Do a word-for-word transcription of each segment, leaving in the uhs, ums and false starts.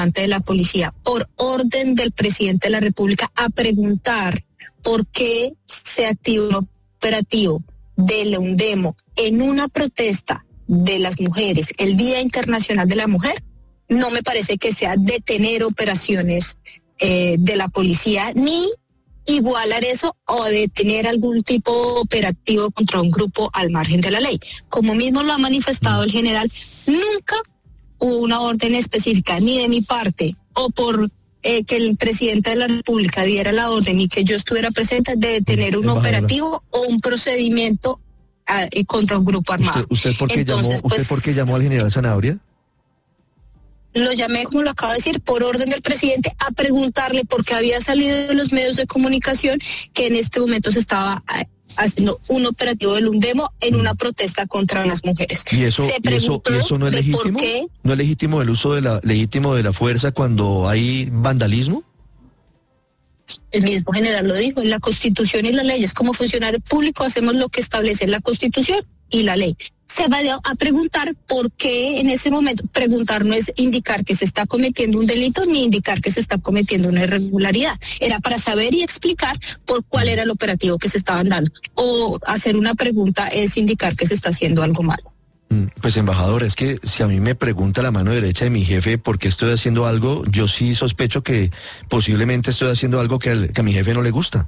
de la policía, por orden del presidente de la República, a preguntar por qué se activó un operativo del UNDEMO en una protesta de las mujeres, el Día Internacional de la Mujer, no me parece que sea detener operaciones eh, de la policía, ni igualar eso o detener algún tipo de operativo contra un grupo al margen de la ley. Como mismo lo ha manifestado el general, nunca hubo una orden específica, ni de mi parte, o por eh, que el presidente de la República diera la orden y que yo estuviera presente, de detener un Embajadora. operativo o un procedimiento a, eh, contra un grupo armado. ¿Usted, usted, por qué Entonces, llamó, pues, ¿Usted por qué llamó al general Zanabria? Lo llamé, como lo acabo de decir, por orden del presidente, a preguntarle por qué había salido de los medios de comunicación que en este momento se estaba haciendo un operativo del UNDEMO en una protesta contra las mujeres. ¿Y eso, se y eso, y eso no es legítimo? ¿Por qué? ¿No es legítimo el uso de la, legítimo de la fuerza cuando hay vandalismo? El mismo general lo dijo, en la Constitución y las leyes, como funcionario público hacemos lo que establece la Constitución y la ley. Se va a preguntar por qué en ese momento. Preguntar no es indicar que se está cometiendo un delito ni indicar que se está cometiendo una irregularidad. Era para saber y explicar por cuál era el operativo que se estaban dando. O hacer una pregunta es indicar que se está haciendo algo malo. Pues, embajadora, es que si a mí me pregunta la mano derecha de mi jefe por qué estoy haciendo algo, yo sí sospecho que posiblemente estoy haciendo algo que, al, que a mi jefe no le gusta.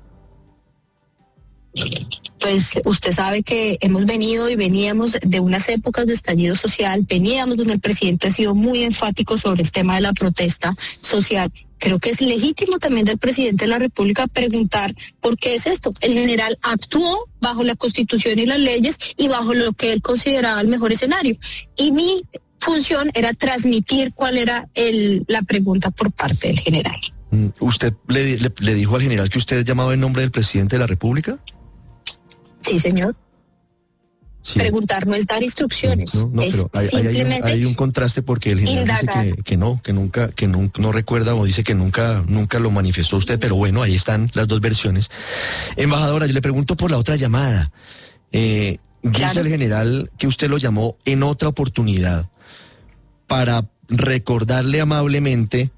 Pues usted sabe que hemos venido y veníamos de unas épocas de estallido social, veníamos donde el presidente ha sido muy enfático sobre el tema de la protesta social. Creo que es legítimo también del presidente de la República preguntar por qué es esto. El general actuó bajo la Constitución y las leyes y bajo lo que él consideraba el mejor escenario. Y mi función era transmitir cuál era el, la pregunta por parte del general. ¿Usted le, le, le dijo al general que usted llamaba en nombre del presidente de la República? Sí, señor. Sí. Preguntar no es dar instrucciones. No, no, es pero hay, simplemente hay, un, hay un contraste porque el general indagar. dice que, que no, que nunca, que nunca, no recuerda o dice que nunca, nunca lo manifestó usted, pero bueno, ahí están las dos versiones. Embajadora, yo le pregunto por la otra llamada. Eh, claro. Dice el general que usted lo llamó en otra oportunidad para recordarle amablemente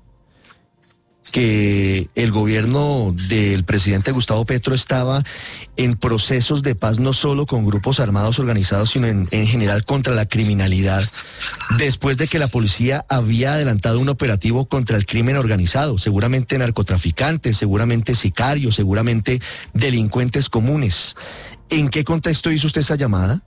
que el gobierno del presidente Gustavo Petro estaba en procesos de paz no solo con grupos armados organizados, sino en, en general contra la criminalidad, después de que la policía había adelantado un operativo contra el crimen organizado, seguramente narcotraficantes, seguramente sicarios, seguramente delincuentes comunes. ¿En qué contexto hizo usted esa llamada?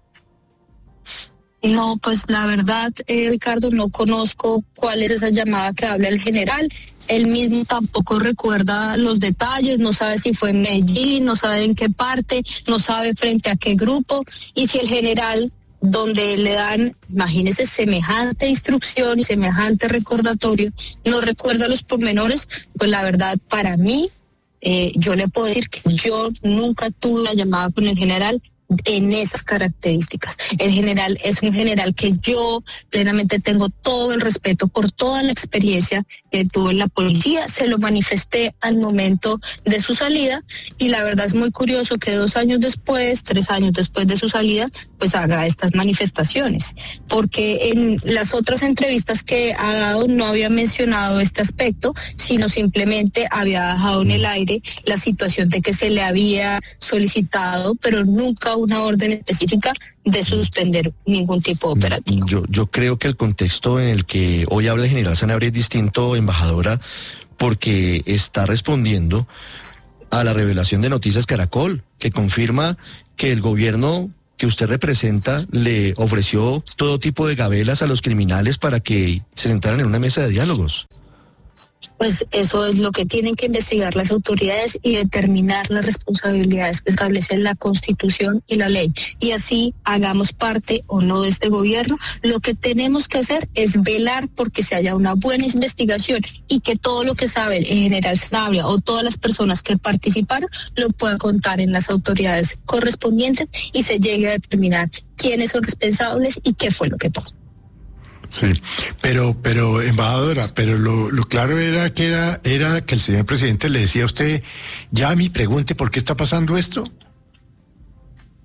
No, pues la verdad, eh, Ricardo, no conozco cuál es esa llamada que habla el general. Él mismo tampoco recuerda los detalles, no sabe si fue en Medellín, no sabe en qué parte, no sabe frente a qué grupo. Y si el general, donde le dan, imagínese, semejante instrucción y semejante recordatorio, no recuerda los pormenores, pues la verdad, para mí, eh, yo le puedo decir que yo nunca tuve una llamada con el general en esas características. El general es un general que yo plenamente tengo todo el respeto por toda la experiencia que tuvo en la policía, se lo manifesté al momento de su salida y la verdad es muy curioso que dos años después, tres años después de su salida, pues haga estas manifestaciones, porque en las otras entrevistas que ha dado no había mencionado este aspecto, sino simplemente había dejado en el aire la situación de que se le había solicitado, pero nunca una orden específica de suspender ningún tipo de operativo. Yo, yo creo que el contexto en el que hoy habla el general Zanabria es distinto, embajadora, porque está respondiendo a la revelación de Noticias Caracol, que confirma que el gobierno que usted representa le ofreció todo tipo de gabelas a los criminales para que se sentaran en una mesa de diálogos. Pues eso es lo que tienen que investigar las autoridades y determinar las responsabilidades que establecen la Constitución y la ley. Y así hagamos parte o no de este gobierno, lo que tenemos que hacer es velar porque se haya una buena investigación y que todo lo que sabe el general Zanabria o todas las personas que participaron lo puedan contar en las autoridades correspondientes y se llegue a determinar quiénes son responsables y qué fue lo que pasó. Sí, pero, pero, embajadora, pero lo, lo claro era que era, era que el señor presidente le decía a usted, ya me pregunte por qué está pasando esto.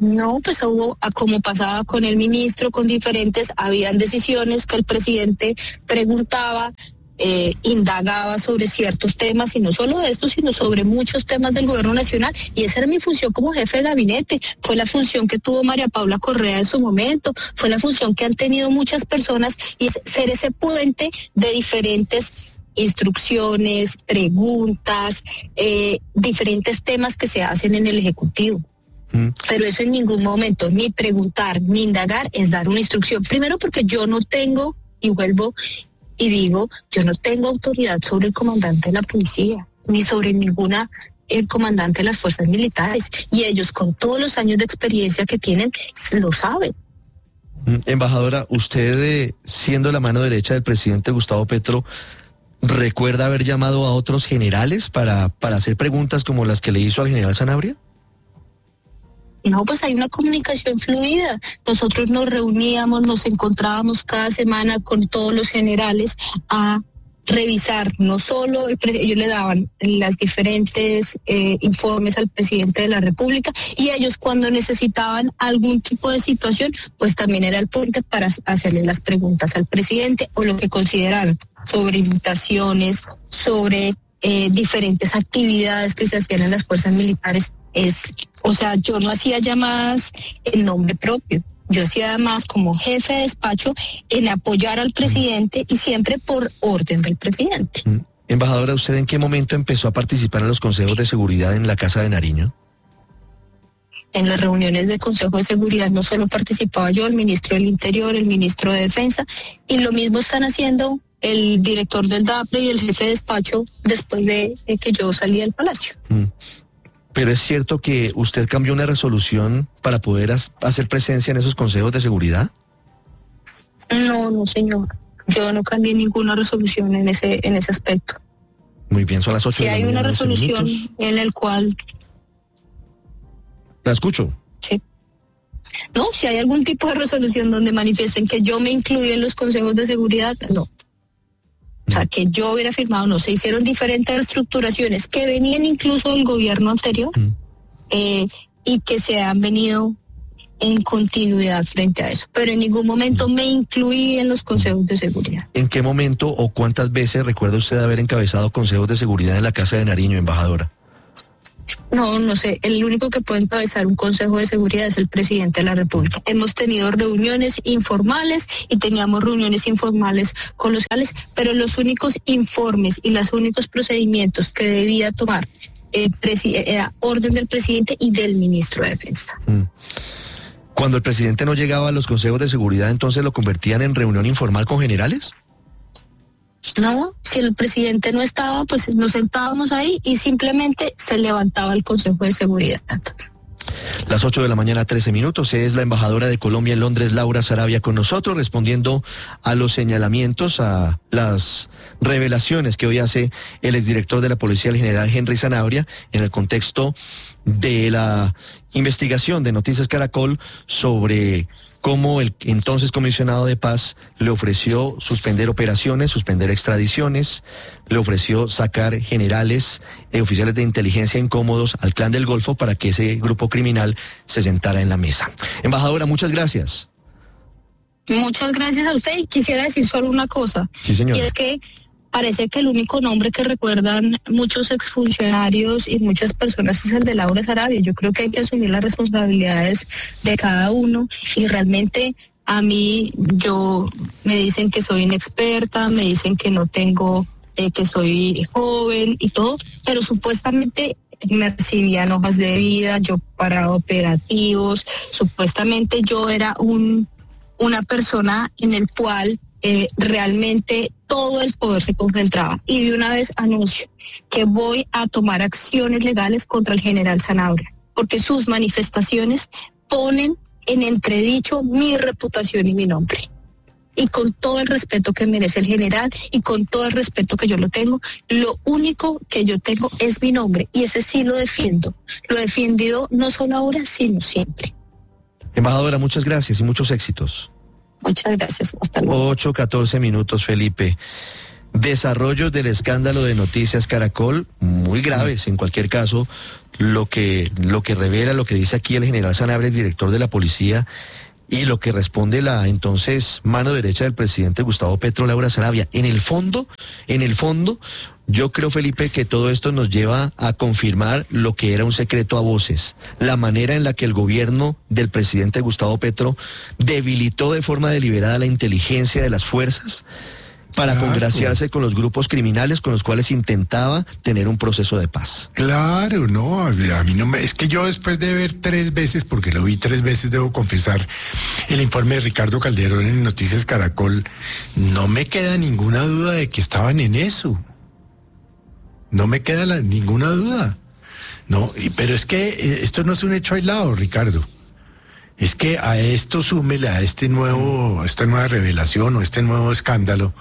No, pues hubo, como pasaba con el ministro, con diferentes, habían decisiones que el presidente preguntaba, eh, indagaba sobre ciertos temas, y no solo de esto, sino sobre muchos temas del gobierno nacional, y esa era mi función como jefe de gabinete, fue la función que tuvo María Paula Correa en su momento, fue la función que han tenido muchas personas, y es ser ese puente de diferentes instrucciones, preguntas, eh, diferentes temas que se hacen en el Ejecutivo. Pero eso en ningún momento, ni preguntar, ni indagar, es dar una instrucción. Primero porque yo no tengo, y vuelvo y digo, yo no tengo autoridad sobre el comandante de la policía, ni sobre ninguna el comandante de las fuerzas militares. Y ellos, con todos los años de experiencia que tienen, lo saben. Embajadora, usted, eh, siendo la mano derecha del presidente Gustavo Petro, ¿recuerda haber llamado a otros generales para, para hacer preguntas como las que le hizo al general Sanabria? No, pues hay una comunicación fluida. Nosotros nos reuníamos, nos encontrábamos cada semana con todos los generales a revisar, no solo, el pre- ellos le daban las diferentes eh, informes al presidente de la República, y ellos cuando necesitaban algún tipo de situación, pues también era el puente para hacerle las preguntas al presidente o lo que consideraran sobre invitaciones, sobre eh, diferentes actividades que se hacían en las fuerzas militares. Es, o sea, yo no hacía llamadas en nombre propio, yo hacía más como jefe de despacho en apoyar al presidente y siempre por orden del presidente. Mm. Embajadora, ¿usted en qué momento empezó a participar en los consejos de seguridad en la Casa de Nariño? En las reuniones del Consejo de Seguridad no solo participaba yo, el ministro del Interior, el ministro de Defensa, y lo mismo están haciendo el director del D A P R E y el jefe de despacho después de, de que yo salí del Palacio. Mm. Pero es cierto que usted cambió una resolución para poder as- hacer presencia en esos consejos de seguridad. No, no señor, yo no cambié ninguna resolución en ese en ese aspecto. Muy bien, son las ocho Si de la hay mañana, una doce resolución minutos. en la cual, La escucho. sí, no, si hay algún tipo de resolución donde manifiesten que yo me incluí en los consejos de seguridad, no. O sea, que yo hubiera firmado, no, se hicieron diferentes reestructuraciones que venían incluso del gobierno anterior, Mm. eh, y que se han venido en continuidad frente a eso. Pero en ningún momento me incluí en los consejos de seguridad. ¿En qué momento o cuántas veces recuerda usted haber encabezado consejos de seguridad en la Casa de Nariño, embajadora? No, no sé, el único que puede encabezar un consejo de seguridad es el presidente de la República. Hemos tenido reuniones informales y teníamos reuniones informales con los generales, pero los únicos informes y los únicos procedimientos que debía tomar el presidente era orden del presidente y del ministro de Defensa. Mm. Cuando el presidente no llegaba a los consejos de seguridad, entonces lo convertían en reunión informal con generales. No, si el presidente no estaba, pues nos sentábamos ahí y simplemente se levantaba el Consejo de Seguridad. Las ocho de la mañana, trece minutos, es la embajadora de Colombia en Londres, Laura Sarabia, con nosotros, respondiendo a los señalamientos, a las revelaciones que hoy hace el exdirector de la Policía, el general Henry Sanabria, en el contexto de la investigación de Noticias Caracol sobre cómo el entonces comisionado de paz le ofreció suspender operaciones, suspender extradiciones, le ofreció sacar generales, eh, oficiales de inteligencia incómodos al Clan del Golfo para que ese grupo criminal se sentara en la mesa. Embajadora, muchas gracias. Muchas gracias a usted, y quisiera decir solo una cosa. Sí, señora. Y es que parece que el único nombre que recuerdan muchos exfuncionarios y muchas personas es el de Laura Sarabia. Yo creo que hay que asumir las responsabilidades de cada uno, y realmente a mí yo me dicen que soy inexperta, me dicen que no tengo, eh, que soy joven y todo, pero supuestamente me recibían hojas de vida, yo para operativos, supuestamente yo era un una persona en el cual eh, realmente todo el poder se concentraba. Y de una vez anuncio que voy a tomar acciones legales contra el general Sanabria, porque sus manifestaciones ponen en entredicho mi reputación y mi nombre. Y con todo el respeto que merece el general y con todo el respeto que yo lo tengo, lo único que yo tengo es mi nombre, y ese sí lo defiendo. Lo he defendido no solo ahora, sino siempre. Embajadora, muchas gracias y muchos éxitos. Muchas gracias. Hasta luego. ocho, catorce minutos, Felipe. Desarrollos del escándalo de Noticias Caracol, muy graves en cualquier caso, lo que, lo que revela, lo que dice aquí el general Sanabria, el director de la policía, y lo que responde la entonces mano derecha del presidente Gustavo Petro, Laura Sarabia. En el fondo, en el fondo, yo creo, Felipe, que todo esto nos lleva a confirmar lo que era un secreto a voces, la manera en la que el gobierno del presidente Gustavo Petro debilitó de forma deliberada la inteligencia de las fuerzas para Claro. congraciarse con los grupos criminales con los cuales intentaba tener un proceso de paz. Claro, no, a mí no me, es que yo después de ver tres veces, porque lo vi tres veces, debo confesar, el informe de Ricardo Calderón en Noticias Caracol, no me queda ninguna duda de que estaban en eso. No me queda la, ninguna duda. No, y, pero es que eh, esto no es un hecho aislado, Ricardo. Es que a esto súmele, a este nuevo, esta nueva revelación o este nuevo escándalo,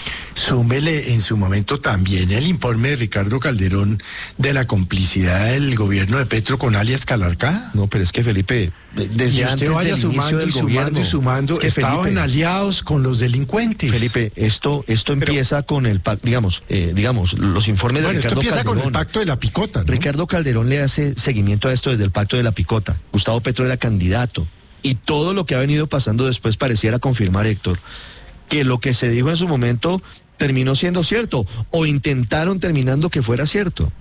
súmele en su momento también el informe de Ricardo Calderón de la complicidad del gobierno de Petro con alias Calarcá. No, pero es que, Felipe, desde Y antes usted vaya del inicio sumando del y sumando gobierno, y sumando, es que, estaban Felipe, aliados con los delincuentes. Felipe, esto, esto empieza con el pacto, digamos, eh, digamos, los informes Bueno, de esto Ricardo empieza Calderón. con el pacto de la picota, ¿no? Ricardo Calderón le hace seguimiento a esto desde el pacto de la picota. Gustavo Petro era candidato. Y todo lo que ha venido pasando después pareciera confirmar, Héctor, que lo que se dijo en su momento terminó siendo cierto, o intentaron terminando que fuera cierto.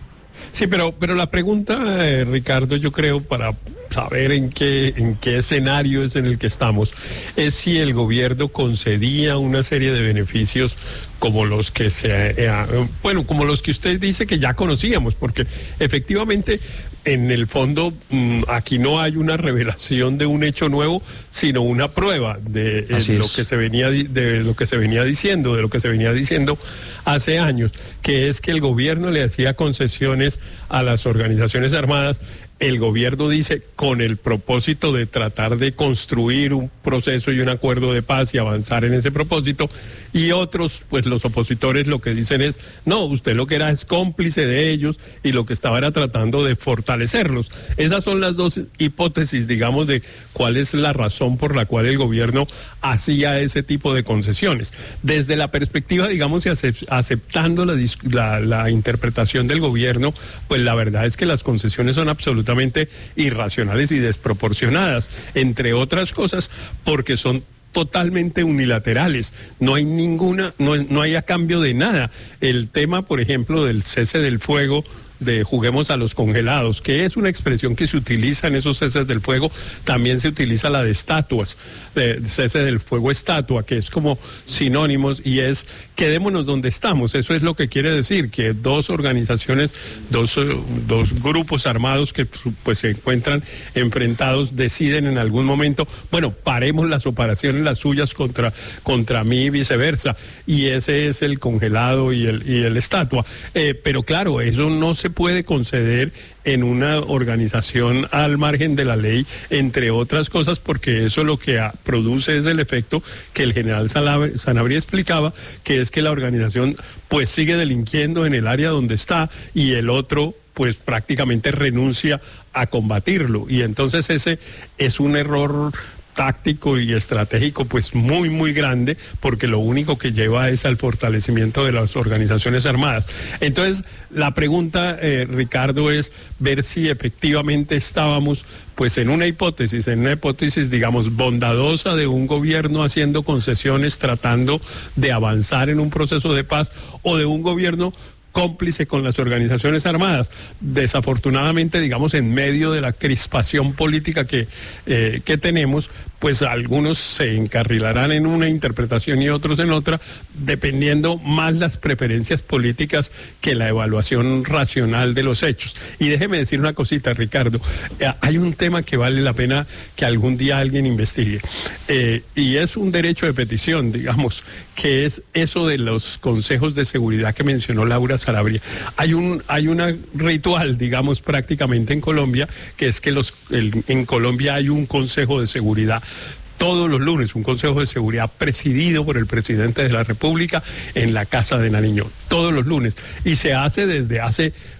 Sí, pero, pero la pregunta, eh, Ricardo, yo creo, para saber en qué, en qué escenario es en el que estamos, es si el gobierno concedía una serie de beneficios como los que se, eh, bueno, como los que usted dice que ya conocíamos, porque efectivamente, en el fondo, mmm, aquí no hay una revelación de un hecho nuevo, sino una prueba de, eh, de lo que se venía de lo que se venía diciendo, de lo que se venía diciendo hace años, que es que el gobierno le hacía concesiones a las organizaciones armadas. El gobierno dice con el propósito de tratar de construir un proceso y un acuerdo de paz y avanzar en ese propósito, y otros, pues los opositores lo que dicen es, no, usted lo que era es cómplice de ellos y lo que estaba era tratando de fortalecerlos. Esas son las dos hipótesis, digamos, de cuál es la razón por la cual el gobierno hacía ese tipo de concesiones. Desde la perspectiva, digamos, y aceptando la, la, la interpretación del gobierno, pues la verdad es que las concesiones son absolutamente irracionales y desproporcionadas, entre otras cosas porque son totalmente unilaterales, no hay ninguna, no, no hay a cambio de nada. El tema, por ejemplo, del cese del fuego, de juguemos a los congelados, que es una expresión que se utiliza en esos ceses del fuego, también se utiliza la de estatuas, de cese del fuego estatua, que es como sinónimos, y es quedémonos donde estamos. Eso es lo que quiere decir, que dos organizaciones, dos, dos grupos armados que pues se encuentran enfrentados deciden en algún momento, bueno, paremos las operaciones, las suyas contra, contra mí y viceversa, y ese es el congelado y el, y el estatua. Eh, pero claro, eso no se puede conceder en una organización al margen de la ley, entre otras cosas, porque eso lo que produce es el efecto que el general Sanabria explicaba, que es que la organización pues sigue delinquiendo en el área donde está y el otro pues prácticamente renuncia a combatirlo, y entonces ese es un error táctico y estratégico pues muy muy grande, porque lo único que lleva es al fortalecimiento de las organizaciones armadas. Entonces la pregunta, eh, Ricardo, es ver si efectivamente estábamos pues en una hipótesis, en una hipótesis digamos bondadosa de un gobierno haciendo concesiones tratando de avanzar en un proceso de paz, o de un gobierno cómplice con las organizaciones armadas. Desafortunadamente, digamos, en medio de la crispación política que, eh, que tenemos, pues algunos se encarrilarán en una interpretación y otros en otra, dependiendo más las preferencias políticas que la evaluación racional de los hechos. Y déjeme decir una cosita, Ricardo, eh, hay un tema que vale la pena que algún día alguien investigue, eh, y es un derecho de petición, digamos, que es eso de los consejos de seguridad que mencionó Laura Sarabria. Hay un hay un ritual, digamos, prácticamente en Colombia, que es que los el, en Colombia hay un consejo de seguridad todos los lunes, un consejo de seguridad presidido por el presidente de la República en la Casa de Nariño, todos los lunes, y se hace desde hace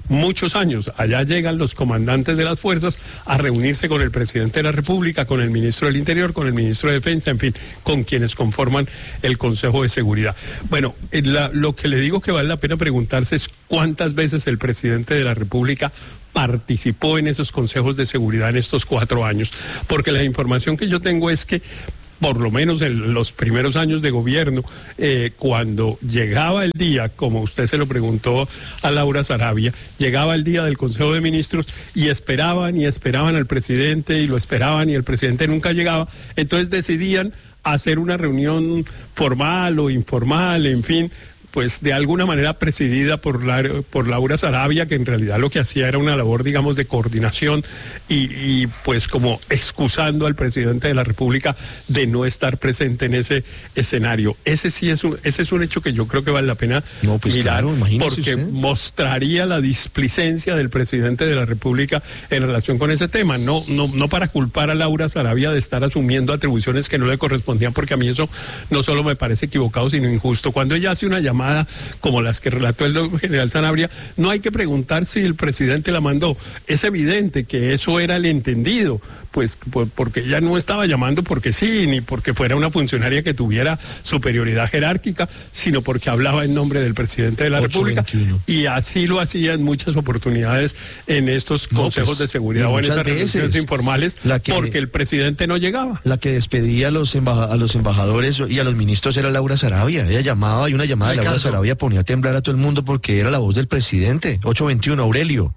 muchos años. Allá llegan los comandantes de las fuerzas a reunirse con el presidente de la República, con el ministro del Interior, con el ministro de Defensa, en fin, con quienes conforman el Consejo de Seguridad. Bueno, la, lo que le digo que vale la pena preguntarse es cuántas veces el presidente de la República participó en esos consejos de seguridad en estos cuatro años, porque la información que yo tengo es que por lo menos en los primeros años de gobierno, eh, cuando llegaba el día, como usted se lo preguntó a Laura Sarabia, llegaba el día del Consejo de Ministros y esperaban y esperaban al presidente y lo esperaban y el presidente nunca llegaba, entonces decidían hacer una reunión formal o informal, en fin, pues de alguna manera presidida por, la, por Laura Sarabia, que en realidad lo que hacía era una labor, digamos, de coordinación y, y pues como excusando al presidente de la República de no estar presente en ese escenario. Ese sí es un, ese es un hecho que yo creo que vale la pena no, pues mirar, claro, porque usted. mostraría la displicencia del presidente de la República en relación con ese tema. No, no, no para culpar a Laura Sarabia de estar asumiendo atribuciones que no le correspondían, porque a mí eso no solo me parece equivocado, sino injusto. Cuando ella hace una llamada como las que relató el general Sanabria, no hay que preguntar si el presidente la mandó. Es evidente que eso era el entendido, pues porque ella no estaba llamando porque sí, ni porque fuera una funcionaria que tuviera superioridad jerárquica, sino porque hablaba en nombre del presidente de la República, y así lo hacía en muchas oportunidades en estos no, consejos pues, de seguridad o en esas veces, reuniones informales, que, porque el presidente no llegaba. La que despedía a los, embaja, a los embajadores y a los ministros era Laura Sarabia. Ella llamaba y una llamada de Laura Sarabia ponía a temblar a todo el mundo porque era la voz del presidente. ocho veintiuno, Aurelio.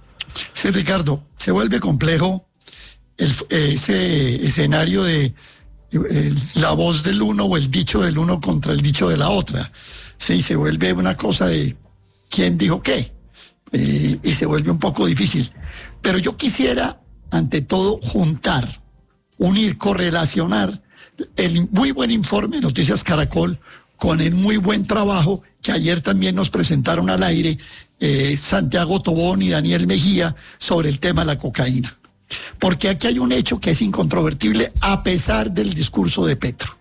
Sí, Ricardo, se vuelve complejo el, ese escenario de eh, la voz del uno o el dicho del uno contra el dicho de la otra. Sí, se vuelve una cosa de quién dijo qué, eh, y se vuelve un poco difícil. Pero yo quisiera, ante todo, juntar, unir, correlacionar el muy buen informe de Noticias Caracol con el muy buen trabajo que ayer también nos presentaron al aire eh, Santiago Tobón y Daniel Mejía sobre el tema de la cocaína. Porque aquí hay un hecho que es incontrovertible a pesar del discurso de Petro.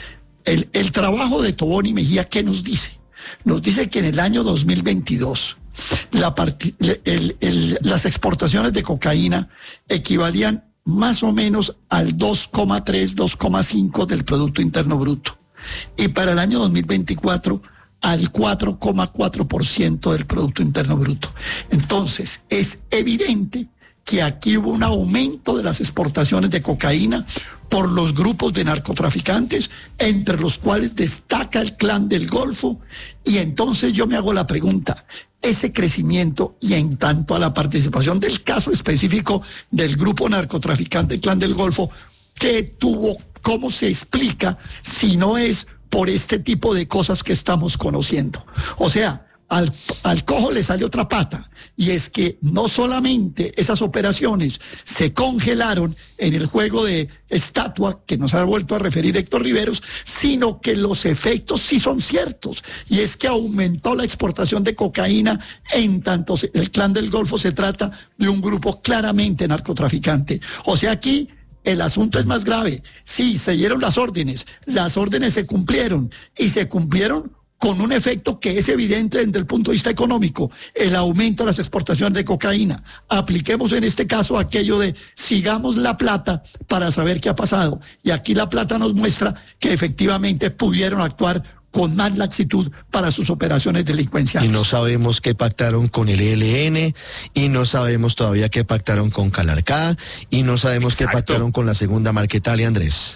El, el trabajo de Tobón y Mejía, ¿qué nos dice? Nos dice que en el año dos mil veintidós la part- el, el, las exportaciones de cocaína equivalían más o menos al dos coma tres, dos coma cinco del Producto Interno Bruto. Y para el año dos mil veinticuatro al cuatro coma cuatro por ciento del Producto Interno Bruto. Entonces, es evidente que aquí hubo un aumento de las exportaciones de cocaína por los grupos de narcotraficantes, entre los cuales destaca el Clan del Golfo. Y entonces yo me hago la pregunta, ese crecimiento y en tanto a la participación del caso específico del grupo narcotraficante Clan del Golfo, ¿qué tuvo? ¿Cómo se explica si no es por este tipo de cosas que estamos conociendo? O sea, al, al cojo le sale otra pata, y es que no solamente esas operaciones se congelaron en el juego de estatua que nos ha vuelto a referir Héctor Riveros, sino que los efectos sí son ciertos, y es que aumentó la exportación de cocaína, en tanto el Clan del Golfo se trata de un grupo claramente narcotraficante. O sea, aquí el asunto es más grave. Sí, se dieron las órdenes, las órdenes se cumplieron, y se cumplieron con un efecto que es evidente desde el punto de vista económico, el aumento de las exportaciones de cocaína. Apliquemos en este caso aquello de sigamos la plata para saber qué ha pasado. Y aquí la plata nos muestra que efectivamente pudieron actuar con más laxitud para sus operaciones delincuenciales. Y no sabemos qué pactaron con el E L N, y no sabemos todavía qué pactaron con Calarcá, y no sabemos Exacto. qué pactaron con la segunda Marquetalia, Andrés.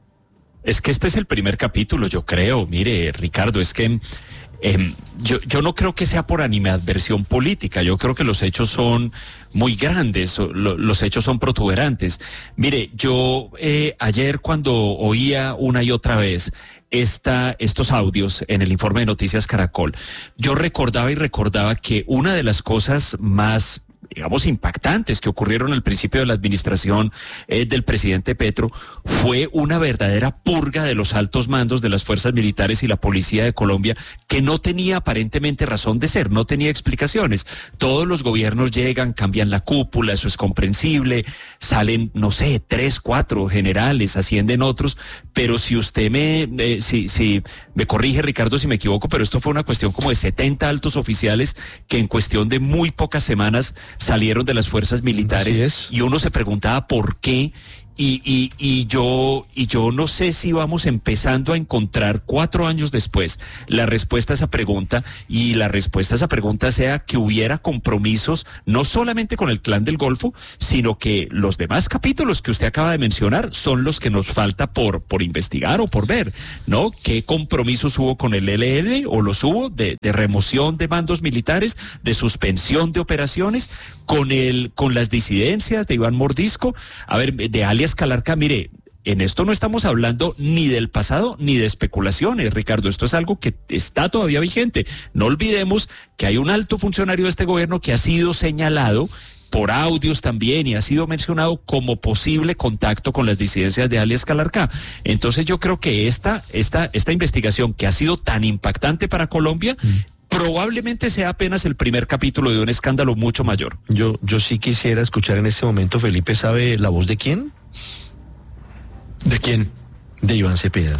Es que este es el primer capítulo, yo creo. Mire, Ricardo, es que eh, yo, yo no creo que sea por animadversión política. Yo creo que los hechos son muy grandes, lo, los hechos son protuberantes. Mire, yo eh, ayer cuando oía una y otra vez esta, estos audios en el informe de Noticias Caracol, yo recordaba y recordaba que una de las cosas más digamos, impactantes que ocurrieron al principio de la administración eh, del presidente Petro, fue una verdadera purga de los altos mandos de las fuerzas militares y la policía de Colombia, que no tenía aparentemente razón de ser, no tenía explicaciones. Todos los gobiernos llegan, cambian la cúpula, eso es comprensible, salen, no sé, tres, cuatro generales, ascienden otros, pero si usted me, eh, si, si me corrige, Ricardo, si me equivoco, pero esto fue una cuestión como de setenta altos oficiales que en cuestión de muy pocas semanas salieron de las fuerzas militares, y uno se preguntaba por qué. Y, y, y yo y yo no sé si vamos empezando a encontrar cuatro años después la respuesta a esa pregunta, y la respuesta a esa pregunta sea que hubiera compromisos no solamente con el Clan del Golfo, sino que los demás capítulos que usted acaba de mencionar son los que nos falta por, por investigar o por ver, ¿no? ¿Qué compromisos hubo con el E L N o los hubo de, de remoción de mandos militares, de suspensión de operaciones, con el con las disidencias de Iván Mordisco, a ver, de alias Calarca? Mire, en esto no estamos hablando ni del pasado ni de especulaciones, Ricardo, esto es algo que está todavía vigente. No olvidemos que hay un alto funcionario de este gobierno que ha sido señalado por audios también y ha sido mencionado como posible contacto con las disidencias de alias Calarca. Entonces yo creo que esta, esta, esta investigación, que ha sido tan impactante para Colombia, mm. probablemente sea apenas el primer capítulo de un escándalo mucho mayor. Yo, yo sí quisiera escuchar en este momento, Felipe, ¿sabe la voz de quién? ¿De quién? De Iván Cepeda.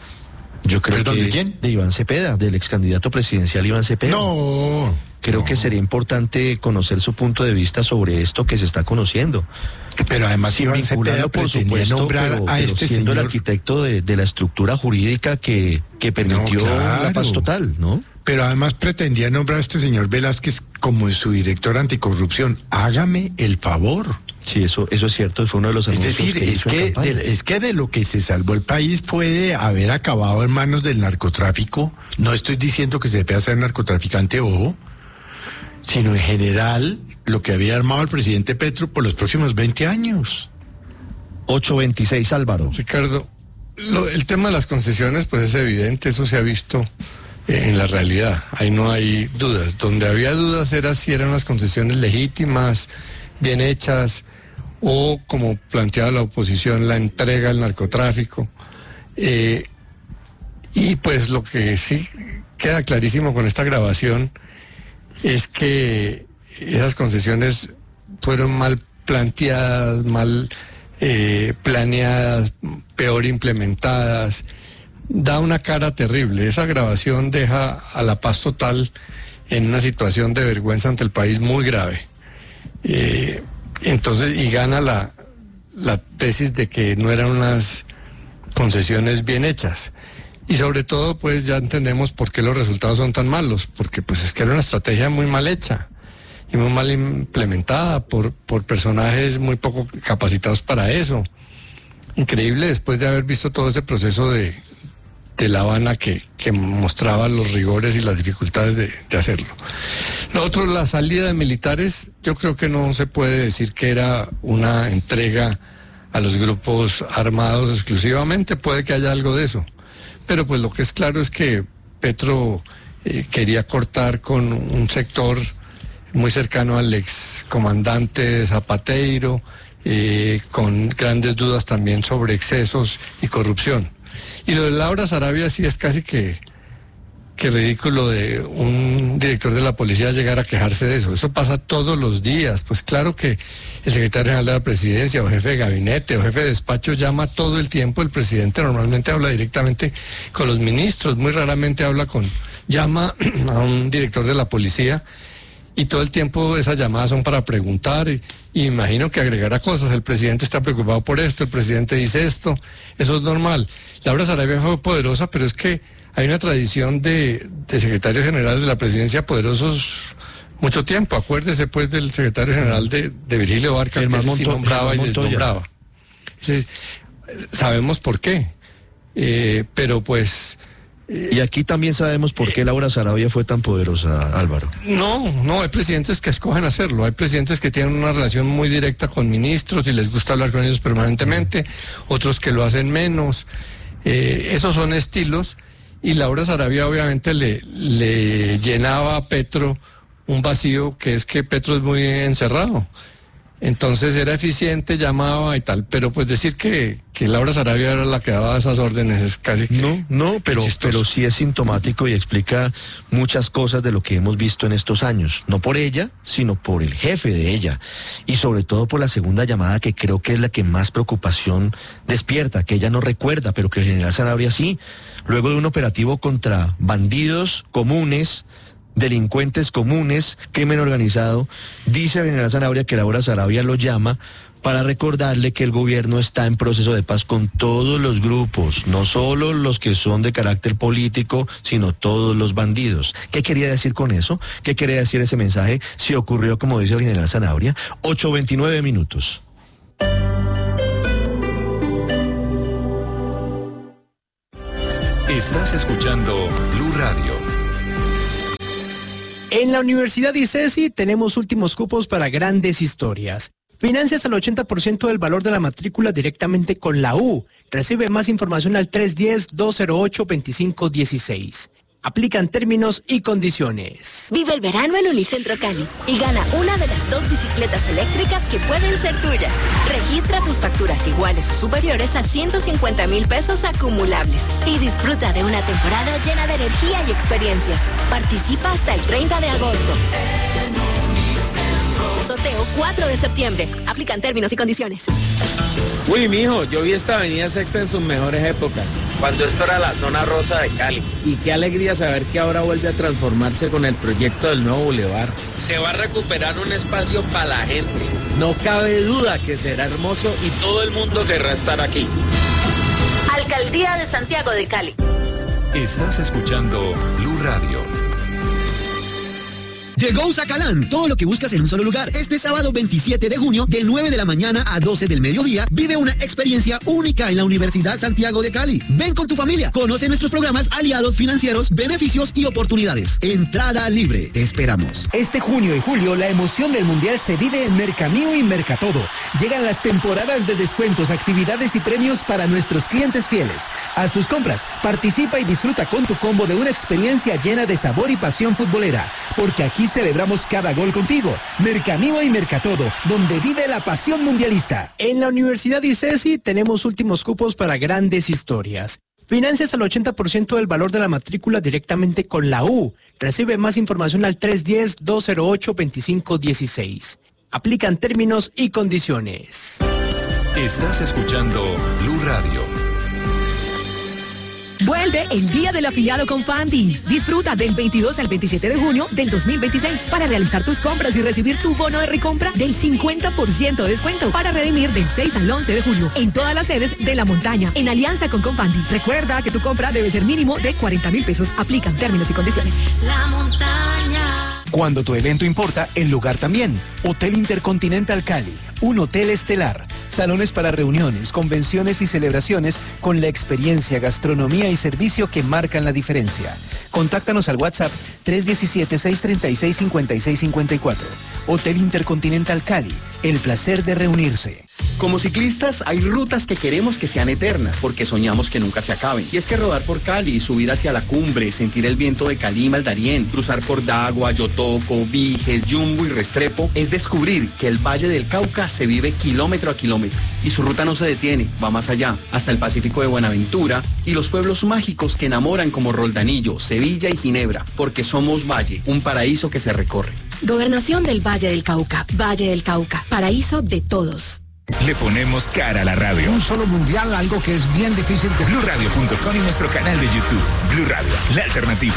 Yo creo ¿Perdón, que de quién? De Iván Cepeda, del ex candidato presidencial Iván Cepeda. No. Creo no. que sería importante conocer su punto de vista sobre esto que se está conociendo. Pero además Sin Iván Cepeda, por supuesto, nombrar pero, a pero este siendo señor el arquitecto de, de la estructura jurídica que, que permitió no, claro. la paz total, ¿no? Pero además pretendía nombrar a este señor Velázquez como su director anticorrupción. Hágame el favor. Sí, eso, eso es cierto, fue uno de los Es anuncios decir, que es hizo en que, campaña. de, es que de lo que se salvó el país fue de haber acabado en manos del narcotráfico. No estoy diciendo que se deba ser narcotraficante, ojo, sino en general lo que había armado el presidente Petro por los próximos veinte años. ocho veintiséis, Álvaro. Ricardo, lo, el tema de las concesiones, pues es evidente, eso se ha visto eh, en la realidad, ahí no hay dudas. Donde había dudas era si eran las concesiones legítimas, bien hechas, o como planteaba la oposición, la entrega al narcotráfico. Eh, y pues lo que sí queda clarísimo con esta grabación es que esas concesiones fueron mal planteadas, mal eh, planeadas, peor implementadas. Da una cara terrible. Esa grabación deja a La Paz total en una situación de vergüenza ante el país muy grave. Eh, entonces, y gana la, la tesis de que no eran unas concesiones bien hechas. Y sobre todo, pues ya entendemos por qué los resultados son tan malos, porque pues es que era una estrategia muy mal hecha y muy mal implementada por, por personajes muy poco capacitados para eso. Increíble después de haber visto todo ese proceso de, de La Habana que, que mostraba los rigores y las dificultades de, de hacerlo. Lo otro, la salida de militares, yo creo que no se puede decir que era una entrega a los grupos armados exclusivamente, puede que haya algo de eso. Pero pues lo que es claro es que Petro eh, quería cortar con un sector muy cercano al excomandante Zapateiro, eh, con grandes dudas también sobre excesos y corrupción. Y lo de Laura Sarabia sí es casi que, que ridículo de un director de la policía llegar a quejarse de eso. Eso pasa todos los días. Pues claro que el secretario general de la presidencia o jefe de gabinete o jefe de despacho llama todo el tiempo. El presidente normalmente habla directamente con los ministros, muy raramente habla con, llama a un director de la policía y todo el tiempo esas llamadas son para preguntar y, y imagino que agregará cosas. El presidente está preocupado por esto, el presidente dice esto, eso es normal. Laura Sarabia fue poderosa, pero es que hay una tradición de, de secretarios generales de la presidencia poderosos mucho tiempo. Acuérdese pues del secretario general de, de Virgilio Barca, que él sí nombraba y desnombraba. Entonces, sabemos por qué, eh, pero pues... Eh, y aquí también sabemos por qué Laura Sarabia fue tan poderosa, Álvaro. No, no, hay presidentes que escogen hacerlo, hay presidentes que tienen una relación muy directa con ministros y les gusta hablar con ellos permanentemente, otros que lo hacen menos. Eh, esos son estilos. Y Laura Sarabia obviamente le, le llenaba a Petro un vacío que es que Petro es muy encerrado. Entonces era eficiente, llamaba y tal, pero pues decir que, que Laura Sarabia era la que daba esas órdenes es casi que No, no, pero, pero sí es sintomático y explica muchas cosas de lo que hemos visto en estos años. No por ella, sino por el jefe de ella. Y sobre todo por la segunda llamada, que creo que es la que más preocupación despierta, que ella no recuerda, pero que el general Sarabia sí. Luego de un operativo contra bandidos comunes, delincuentes comunes, crimen organizado, dice el general Sanabria que Laura Sarabia lo llama para recordarle que el gobierno está en proceso de paz con todos los grupos, no solo los que son de carácter político, sino todos los bandidos. ¿Qué quería decir con eso? ¿Qué quería decir ese mensaje? Si ocurrió como dice el general Sanabria. ocho veintinueve minutos. Estás escuchando Blue Radio. En la Universidad ICESI tenemos últimos cupos para grandes historias. Financias al ochenta por ciento del valor de la matrícula directamente con la U. Recibe más información al tres uno cero, dos cero ocho, dos cinco uno seis. Aplican términos y condiciones. Vive el verano en Unicentro Cali y gana una de las dos bicicletas eléctricas que pueden ser tuyas. Registra tus facturas iguales o superiores a ciento cincuenta mil pesos acumulables y disfruta de una temporada llena de energía y experiencias. Participa hasta el treinta de agosto. Sorteo cuatro de septiembre. Aplican términos y condiciones. Uy, mijo, yo vi esta avenida Sexta en sus mejores épocas, cuando esto era la zona rosa de Cali. Y qué alegría saber que ahora vuelve a transformarse con el proyecto del nuevo bulevar. Se va a recuperar un espacio para la gente. No cabe duda que será hermoso y todo el mundo querrá estar aquí. Alcaldía de Santiago de Cali. Estás escuchando Blue Radio. Llegó Usacalan, todo lo que buscas en un solo lugar. Este sábado veintisiete de junio, de nueve de la mañana a doce del mediodía, vive una experiencia única en la Universidad Santiago de Cali. Ven con tu familia, conoce nuestros programas, aliados financieros, beneficios y oportunidades. Entrada libre, te esperamos. Este junio y julio, la emoción del Mundial se vive en Mercamío y Mercatodo. Llegan las temporadas de descuentos, actividades y premios para nuestros clientes fieles. Haz tus compras, participa y disfruta con tu combo de una experiencia llena de sabor y pasión futbolera. Porque aquí celebramos cada gol contigo. Mercamío y Mercatodo, donde vive la pasión mundialista. En la Universidad ICESI tenemos últimos cupos para grandes historias. Financias al ochenta por ciento del valor de la matrícula directamente con la U. Recibe más información al tres uno cero, dos cero ocho, dos cinco uno seis. Aplican términos y condiciones. Estás escuchando Blue Radio. Vuelve el Día del Afiliado con Fandi. Disfruta del veintidós al veintisiete de junio del dos mil veintiséis para realizar tus compras y recibir tu bono de recompra del cincuenta por ciento de descuento para redimir del seis al once de julio en todas las sedes de La Montaña en alianza con Confandi. Recuerda que tu compra debe ser mínimo de cuarenta mil pesos. Aplican términos y condiciones. La Montaña. Cuando tu evento importa, el lugar también. Hotel Intercontinental Cali, un hotel estelar. Salones para reuniones, convenciones y celebraciones con la experiencia, gastronomía y servicio que marcan la diferencia. Contáctanos al WhatsApp tres uno siete, seis tres seis, cinco seis cinco cuatro. Hotel Intercontinental Cali, el placer de reunirse. Como ciclistas hay rutas que queremos que sean eternas, porque soñamos que nunca se acaben. Y es que rodar por Cali, subir hacia la cumbre, sentir el viento de Calima al Darién, cruzar por Dagua, Yotoco, Viges, Yumbo y Restrepo, es descubrir que el Valle del Cauca se vive kilómetro a kilómetro. Y su ruta no se detiene, va más allá, hasta el Pacífico de Buenaventura y los pueblos mágicos que enamoran como Roldanillo, Sevilla y Ginebra, porque somos Valle, un paraíso que se recorre. Gobernación del Valle del Cauca. Valle del Cauca, paraíso de todos. Le ponemos cara a la radio. Un solo mundial, algo que es bien difícil de... Blue Radio punto com y nuestro canal de YouTube. Blue Radio, la alternativa.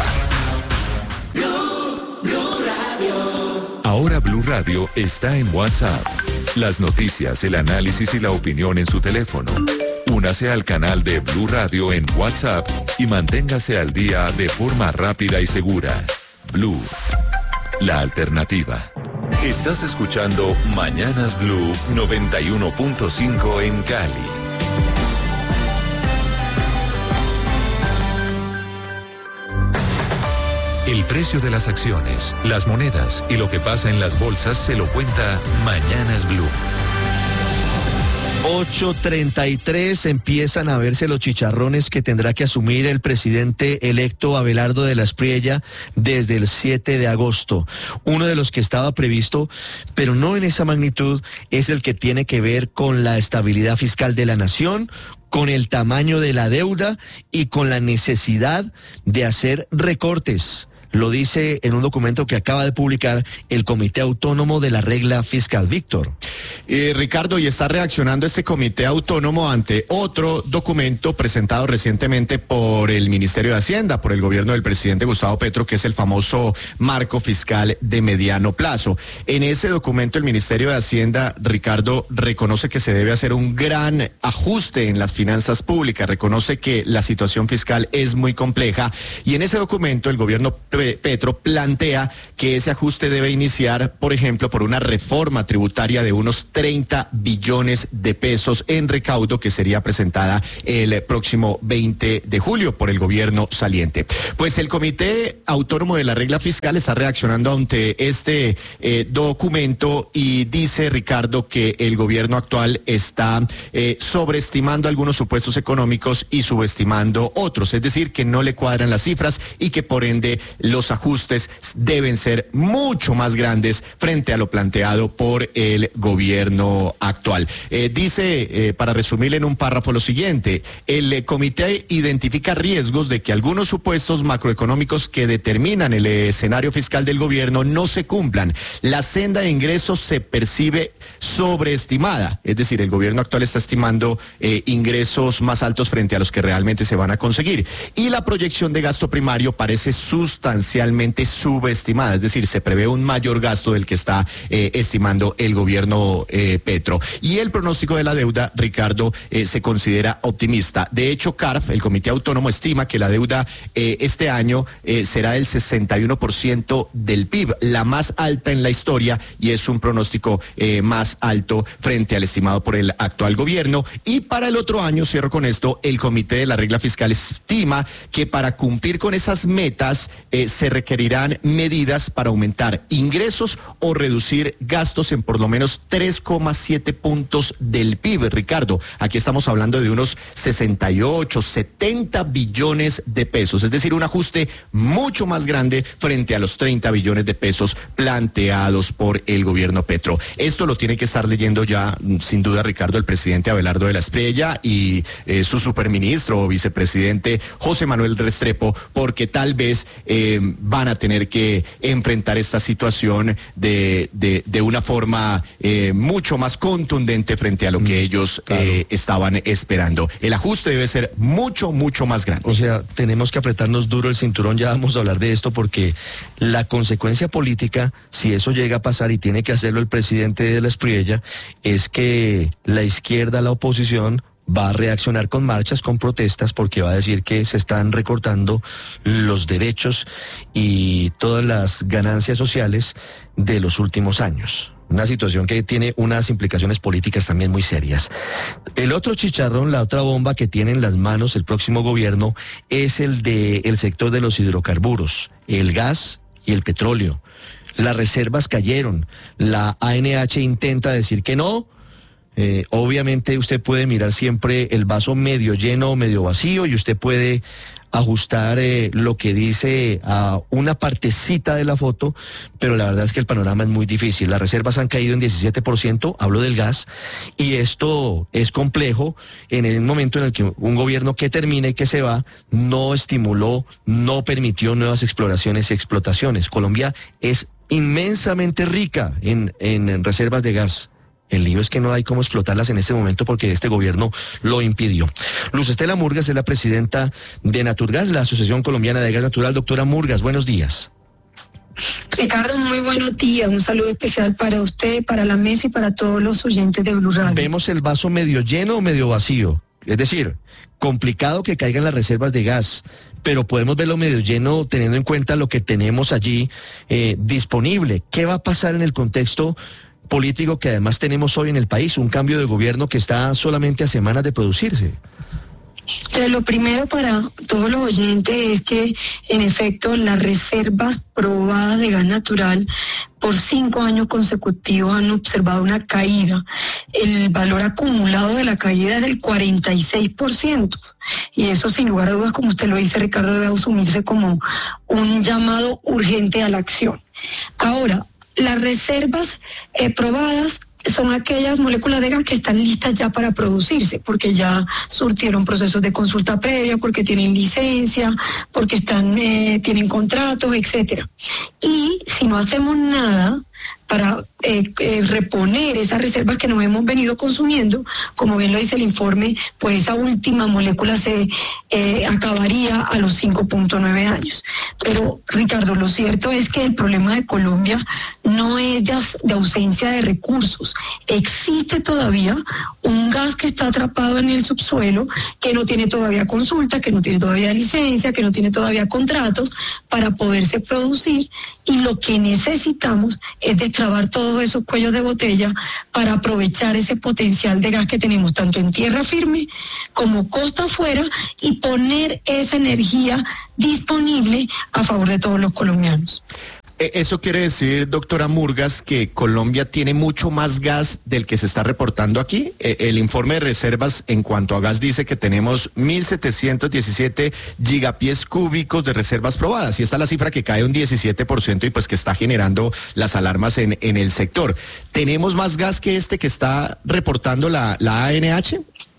Blue, Blue Radio. Ahora Blue Radio está en WhatsApp. Las noticias, el análisis y la opinión en su teléfono. Únase al canal de Blue Radio en WhatsApp y manténgase al día de forma rápida y segura. Blue, la alternativa. Estás escuchando Mañanas Blue noventa y uno punto cinco en Cali. El precio de las acciones, las monedas y lo que pasa en las bolsas se lo cuenta Mañanas Blue. ocho treinta y tres, empiezan a verse los chicharrones que tendrá que asumir el presidente electo Abelardo de la Espriella desde el siete de agosto. Uno de los que estaba previsto, pero no en esa magnitud, es el que tiene que ver con la estabilidad fiscal de la nación, con el tamaño de la deuda y con la necesidad de hacer recortes. Lo dice en un documento que acaba de publicar el Comité Autónomo de la Regla Fiscal. Víctor. Eh, Ricardo, y está reaccionando este Comité Autónomo ante otro documento presentado recientemente por el Ministerio de Hacienda, por el gobierno del presidente Gustavo Petro, que es el famoso marco fiscal de mediano plazo. En ese documento el Ministerio de Hacienda, Ricardo, reconoce que se debe hacer un gran ajuste en las finanzas públicas, reconoce que la situación fiscal es muy compleja, y en ese documento el gobierno Petro plantea que ese ajuste debe iniciar, por ejemplo, por una reforma tributaria de unos treinta billones de pesos en recaudo que sería presentada el próximo veinte de julio por el gobierno saliente. Pues el Comité Autónomo de la Regla Fiscal está reaccionando ante este eh, documento y dice, Ricardo, que el gobierno actual está eh, sobreestimando algunos supuestos económicos y subestimando otros, es decir, que no le cuadran las cifras y que por ende los ajustes deben ser mucho más grandes frente a lo planteado por el gobierno actual. Eh, dice, eh, para resumirle en un párrafo, lo siguiente: el eh, comité identifica riesgos de que algunos supuestos macroeconómicos que determinan el escenario fiscal del gobierno no se cumplan. La senda de ingresos se percibe sobreestimada, es decir, el gobierno actual está estimando eh, ingresos más altos frente a los que realmente se van a conseguir. Y la proyección de gasto primario parece sustancialmente subestimada, es decir, se prevé un mayor gasto del que está eh, estimando el gobierno eh, Petro. Y el pronóstico de la deuda, Ricardo, eh, se considera optimista. De hecho, C A R F, el Comité Autónomo, estima que la deuda eh, este año eh, será el sesenta y uno por ciento del P I B, la más alta en la historia, y es un pronóstico eh, más alto frente al estimado por el actual gobierno. Y para el otro año, cierro con esto, el Comité de la Regla Fiscal estima que para cumplir con esas metas eh, se requerirán medidas para aumentar ingresos o reducir gastos en por lo menos tres coma siete puntos del P I B, Ricardo. Aquí estamos hablando de unos sesenta y ocho, setenta billones de pesos, es decir, un ajuste mucho más grande frente a los treinta billones de pesos planteados por el gobierno Petro. Esto lo tiene que estar leyendo ya, sin duda, Ricardo, el presidente Abelardo de la Espriella y eh, su superministro o vicepresidente José Manuel Restrepo, porque tal vez eh, van a tener que enfrentar esta situación de, de, de una forma eh, mucho más contundente frente a lo que ellos claro. eh, estaban esperando. El ajuste debe ser mucho, mucho más grande. O sea, tenemos que apretarnos duro el cinturón, ya vamos a hablar de esto, porque la consecuencia política, si eso llega a pasar, y tiene que hacerlo el presidente de la Espriella, es que la izquierda, la oposición, va a reaccionar con marchas, con protestas, porque va a decir que se están recortando los derechos y todas las ganancias sociales de los últimos años. Una situación que tiene unas implicaciones políticas también muy serias. El otro chicharrón, la otra bomba que tiene en las manos el próximo gobierno es el de el sector de los hidrocarburos, el gas y el petróleo. Las reservas cayeron. La A N H intenta decir que no. Eh, obviamente usted puede mirar siempre el vaso medio lleno o medio vacío, y usted puede ajustar eh, lo que dice a una partecita de la foto, pero la verdad es que el panorama es muy difícil. Las reservas han caído en diecisiete por ciento, hablo del gas, y esto es complejo en el momento en el que un gobierno que termina y que se va no estimuló, no permitió nuevas exploraciones y explotaciones. Colombia es inmensamente rica en, en reservas de gas. El lío es que no hay cómo explotarlas en este momento porque este gobierno lo impidió. Luz Estela Murgas es la presidenta de Naturgas, la Asociación Colombiana de Gas Natural. Doctora Murgas, buenos días. Ricardo, muy buenos días. Un saludo especial para usted, para la mesa y para todos los oyentes de Blue Radio. ¿Vemos el vaso medio lleno o medio vacío? Es decir, complicado que caigan las reservas de gas, pero podemos verlo medio lleno teniendo en cuenta lo que tenemos allí eh, disponible. ¿Qué va a pasar en el contexto político que además tenemos hoy en el país? Un cambio de gobierno que está solamente a semanas de producirse. Pero lo primero para todos los oyentes es que, en efecto, las reservas probadas de gas natural por cinco años consecutivos han observado una caída. El valor acumulado de la caída es del cuarenta y seis por ciento. Y eso, sin lugar a dudas, como usted lo dice, Ricardo, debe asumirse como un llamado urgente a la acción. Ahora, las reservas eh, probadas son aquellas moléculas de gas que están listas ya para producirse, porque ya surtieron procesos de consulta previa, porque tienen licencia, porque están eh, tienen contratos, etcétera. Y si no hacemos nada para eh, eh, reponer esas reservas que nos hemos venido consumiendo, como bien lo dice el informe, pues esa última molécula se eh, acabaría a los cinco punto nueve años. Pero, Ricardo, lo cierto es que el problema de Colombia no es de, de ausencia de recursos. Existe todavía un gas que está atrapado en el subsuelo, que no tiene todavía consulta, que no tiene todavía licencia, que no tiene todavía contratos para poderse producir, y lo que necesitamos es destrabar todos esos cuellos de botella para aprovechar ese potencial de gas que tenemos tanto en tierra firme como costa afuera, y poner esa energía disponible a favor de todos los colombianos. Eso quiere decir, doctora Murgas, que Colombia tiene mucho más gas del que se está reportando aquí. El informe de reservas en cuanto a gas dice que tenemos mil setecientos diecisiete gigapiés cúbicos de reservas probadas, y esta es la cifra que cae un diecisiete por ciento y pues que está generando las alarmas en, en el sector. ¿Tenemos más gas que este que está reportando la, la A N H?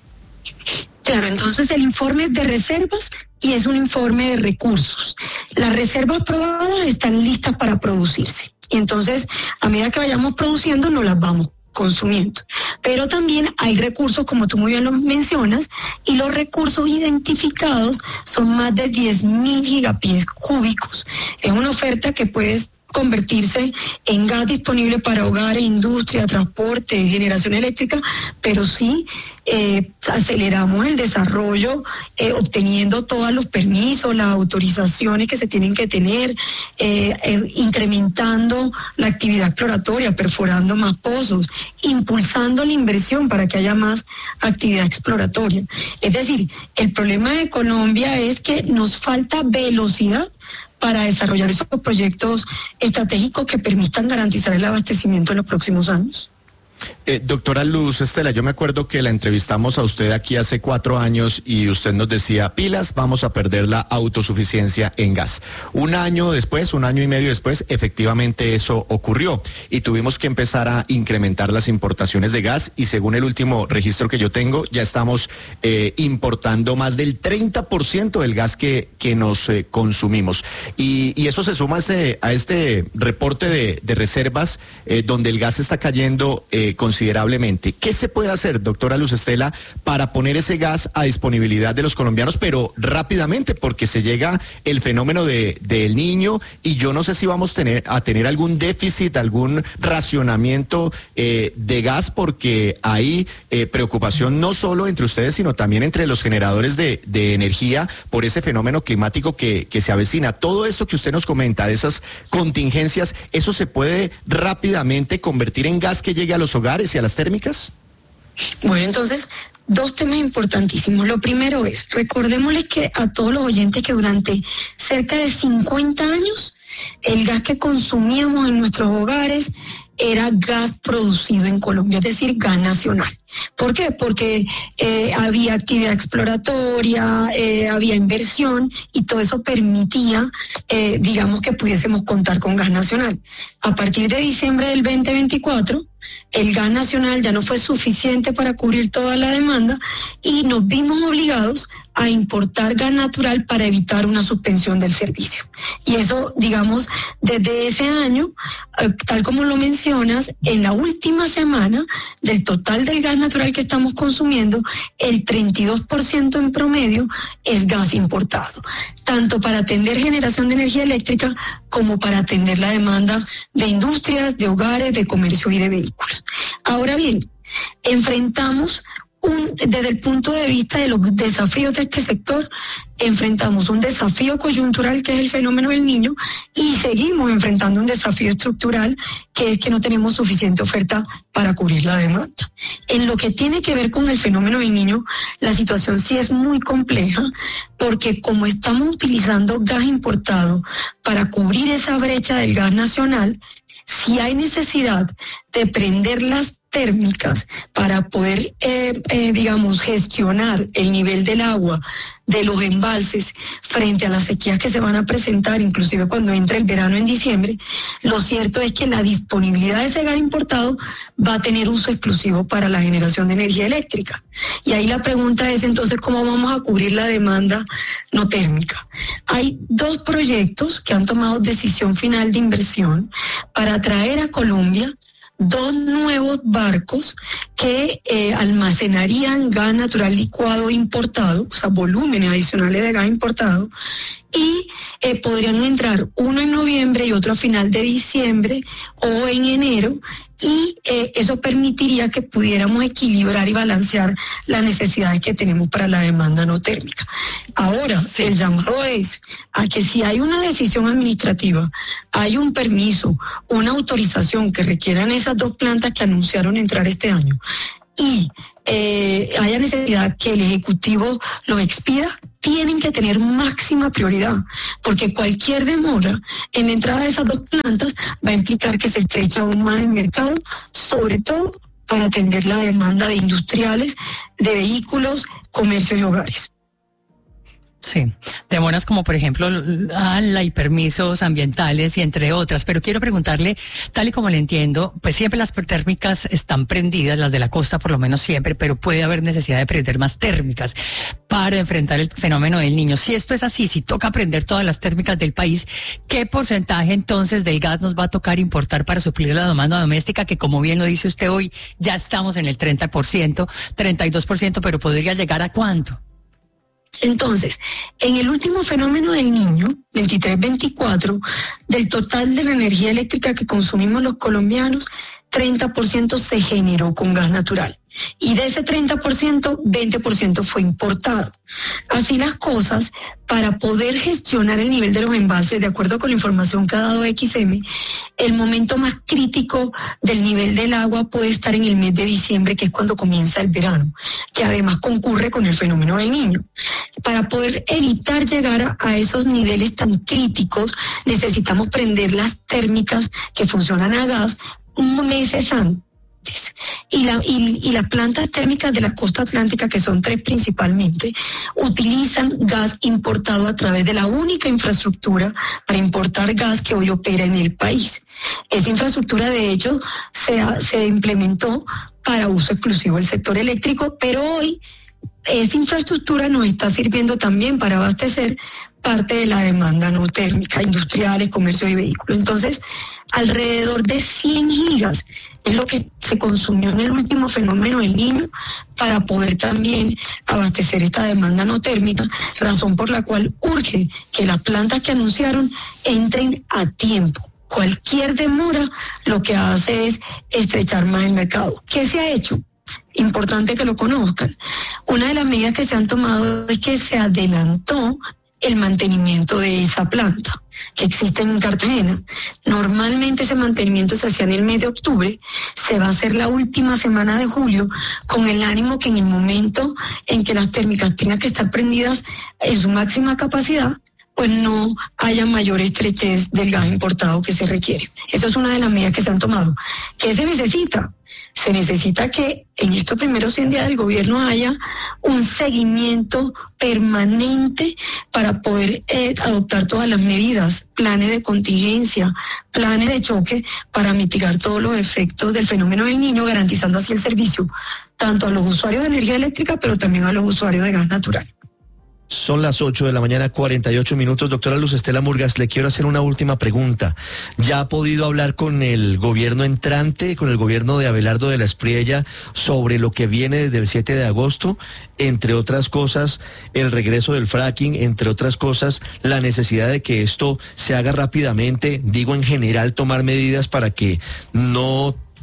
Claro, entonces el informe es de reservas y es un informe de recursos. Las reservas probadas están listas para producirse. Y entonces, a medida que vayamos produciendo, no las vamos consumiendo. Pero también hay recursos, como tú muy bien lo mencionas, y los recursos identificados son más de diez mil gigapiés cúbicos. Es una oferta que puedes convertirse en gas disponible para hogares, industria, transporte, generación eléctrica, pero sí eh, aceleramos el desarrollo eh, obteniendo todos los permisos, las autorizaciones que se tienen que tener, eh, eh, incrementando la actividad exploratoria, perforando más pozos, impulsando la inversión para que haya más actividad exploratoria. Es decir, el problema de Colombia es que nos falta velocidad para desarrollar esos proyectos estratégicos que permitan garantizar el abastecimiento en los próximos años. Eh, doctora Luz Estela, yo me acuerdo que la entrevistamos a usted aquí hace cuatro años y usted nos decía, pilas, vamos a perder la autosuficiencia en gas. Un año después, un año y medio después, efectivamente eso ocurrió y tuvimos que empezar a incrementar las importaciones de gas, y según el último registro que yo tengo, ya estamos eh, importando más del treinta por ciento del gas que, que nos eh, consumimos. Y, y eso se suma a este, a este reporte de, de reservas eh, donde el gas está cayendo eh, considerablemente. ¿Qué se puede hacer, doctora Luz Estela, para poner ese gas a disponibilidad de los colombianos, pero rápidamente, porque se llega el fenómeno de del Niño y yo no sé si vamos a tener, a tener algún déficit, algún racionamiento eh, de gas, porque hay eh, preocupación no solo entre ustedes, sino también entre los generadores de, de energía por ese fenómeno climático que, que se avecina? Todo esto que usted nos comenta, de esas contingencias, ¿eso se puede rápidamente convertir en gas que llegue a los hogares y a las térmicas? Bueno, entonces, dos temas importantísimos. Lo primero es, recordémosles que a todos los oyentes que durante cerca de cincuenta años el gas que consumíamos en nuestros hogares era gas producido en Colombia, es decir, gas nacional. ¿Por qué? Porque eh, había actividad exploratoria, eh, había inversión, y todo eso permitía, eh, digamos, que pudiésemos contar con gas nacional. A partir de diciembre del veinte veinticuatro, el gas nacional ya no fue suficiente para cubrir toda la demanda y nos vimos obligados a importar gas natural para evitar una suspensión del servicio. Y eso, digamos, desde ese año, eh, tal como lo mencionas, en la última semana del total del gas natural que estamos consumiendo, el treinta y dos por ciento en promedio es gas importado, tanto para atender generación de energía eléctrica como para atender la demanda de industrias, de hogares, de comercio y de vehículos. Ahora bien, enfrentamos un, desde el punto de vista de los desafíos de este sector, enfrentamos un desafío coyuntural que es el fenómeno del Niño y seguimos enfrentando un desafío estructural que es que no tenemos suficiente oferta para cubrir la demanda. En lo que tiene que ver con el fenómeno del Niño, la situación sí es muy compleja porque como estamos utilizando gas importado para cubrir esa brecha del gas nacional, si hay necesidad de prender las térmicas para poder, eh, eh, digamos, gestionar el nivel del agua de los embalses frente a las sequías que se van a presentar, inclusive cuando entre el verano en diciembre, lo cierto es que la disponibilidad de ese gas importado va a tener uso exclusivo para la generación de energía eléctrica. Y ahí la pregunta es entonces, ¿cómo vamos a cubrir la demanda no térmica? Hay dos proyectos que han tomado decisión final de inversión para traer a Colombia dos nuevos barcos que eh, almacenarían gas natural licuado importado, o sea, volúmenes adicionales de gas importado, y eh, podrían entrar uno en noviembre y otro a final de diciembre o en enero, y eh, eso permitiría que pudiéramos equilibrar y balancear las necesidades que tenemos para la demanda no térmica. Ahora, sí. El llamado es a que si hay una decisión administrativa, hay un permiso, una autorización que requieran esas dos plantas que anunciaron entrar este año, y eh, haya necesidad que el Ejecutivo lo expida, tienen que tener máxima prioridad, porque cualquier demora en la entrada de esas dos plantas va a implicar que se estrecha aún más el mercado, sobre todo para atender la demanda de industriales, de vehículos, comercio y hogares. Sí, demoras como por ejemplo la y permisos ambientales y entre otras, pero quiero preguntarle, tal y como le entiendo, pues siempre las térmicas están prendidas, las de la costa por lo menos siempre, pero puede haber necesidad de prender más térmicas para enfrentar el fenómeno del Niño. Si esto es así, si toca prender todas las térmicas del país, ¿qué porcentaje entonces del gas nos va a tocar importar para suplir la demanda doméstica, que como bien lo dice usted hoy, ya estamos en el treinta por ciento, treinta y dos por ciento, pero podría llegar a cuánto? Entonces, en el último fenómeno del Niño, veintitrés veinticuatro, del total de la energía eléctrica que consumimos los colombianos, treinta por ciento se generó con gas natural. Y de ese treinta por ciento, veinte por ciento fue importado. Así las cosas, para poder gestionar el nivel de los embalses, de acuerdo con la información que ha dado X M, el momento más crítico del nivel del agua puede estar en el mes de diciembre, que es cuando comienza el verano, que además concurre con el fenómeno del Niño. Para poder evitar llegar a, a esos niveles tan críticos, necesitamos prender las térmicas que funcionan a gas meses antes. Y, la, y, y las plantas térmicas de la costa atlántica, que son tres principalmente, utilizan gas importado a través de la única infraestructura para importar gas que hoy opera en el país. Esa infraestructura, de hecho, se, ha, se implementó para uso exclusivo del sector eléctrico, pero hoy esa infraestructura nos está sirviendo también para abastecer parte de la demanda no térmica, industriales, comercio y vehículos. Entonces, alrededor de cien gigas es lo que se consumió en el último fenómeno del Niño para poder también abastecer esta demanda no térmica, razón por la cual urge que las plantas que anunciaron entren a tiempo. Cualquier demora lo que hace es estrechar más el mercado. ¿Qué se ha hecho? Importante que lo conozcan. Una de las medidas que se han tomado es que se adelantó el mantenimiento de esa planta que existe en Cartagena. Normalmente ese mantenimiento se hacía en el mes de octubre, se va a hacer la última semana de julio, con el ánimo que en el momento en que las térmicas tengan que estar prendidas en su máxima capacidad, pues no haya mayor estrechez del gas importado que se requiere. Eso es una de las medidas que se han tomado. ¿Qué se necesita? Se necesita que en estos primeros cien días del gobierno haya un seguimiento permanente para poder eh, adoptar todas las medidas, planes de contingencia, planes de choque para mitigar todos los efectos del fenómeno del Niño, garantizando así el servicio tanto a los usuarios de energía eléctrica, pero también a los usuarios de gas natural. Son las ocho de la mañana, cuarenta y ocho minutos. Doctora Luz Estela Murgas, le quiero hacer una última pregunta. ¿Ya ha podido hablar con el gobierno entrante, con el gobierno de Abelardo de la Espriella, sobre lo que viene desde el siete de agosto? Entre otras cosas, el regreso del fracking, entre otras cosas, la necesidad de que esto se haga rápidamente, digo en general, tomar medidas para que no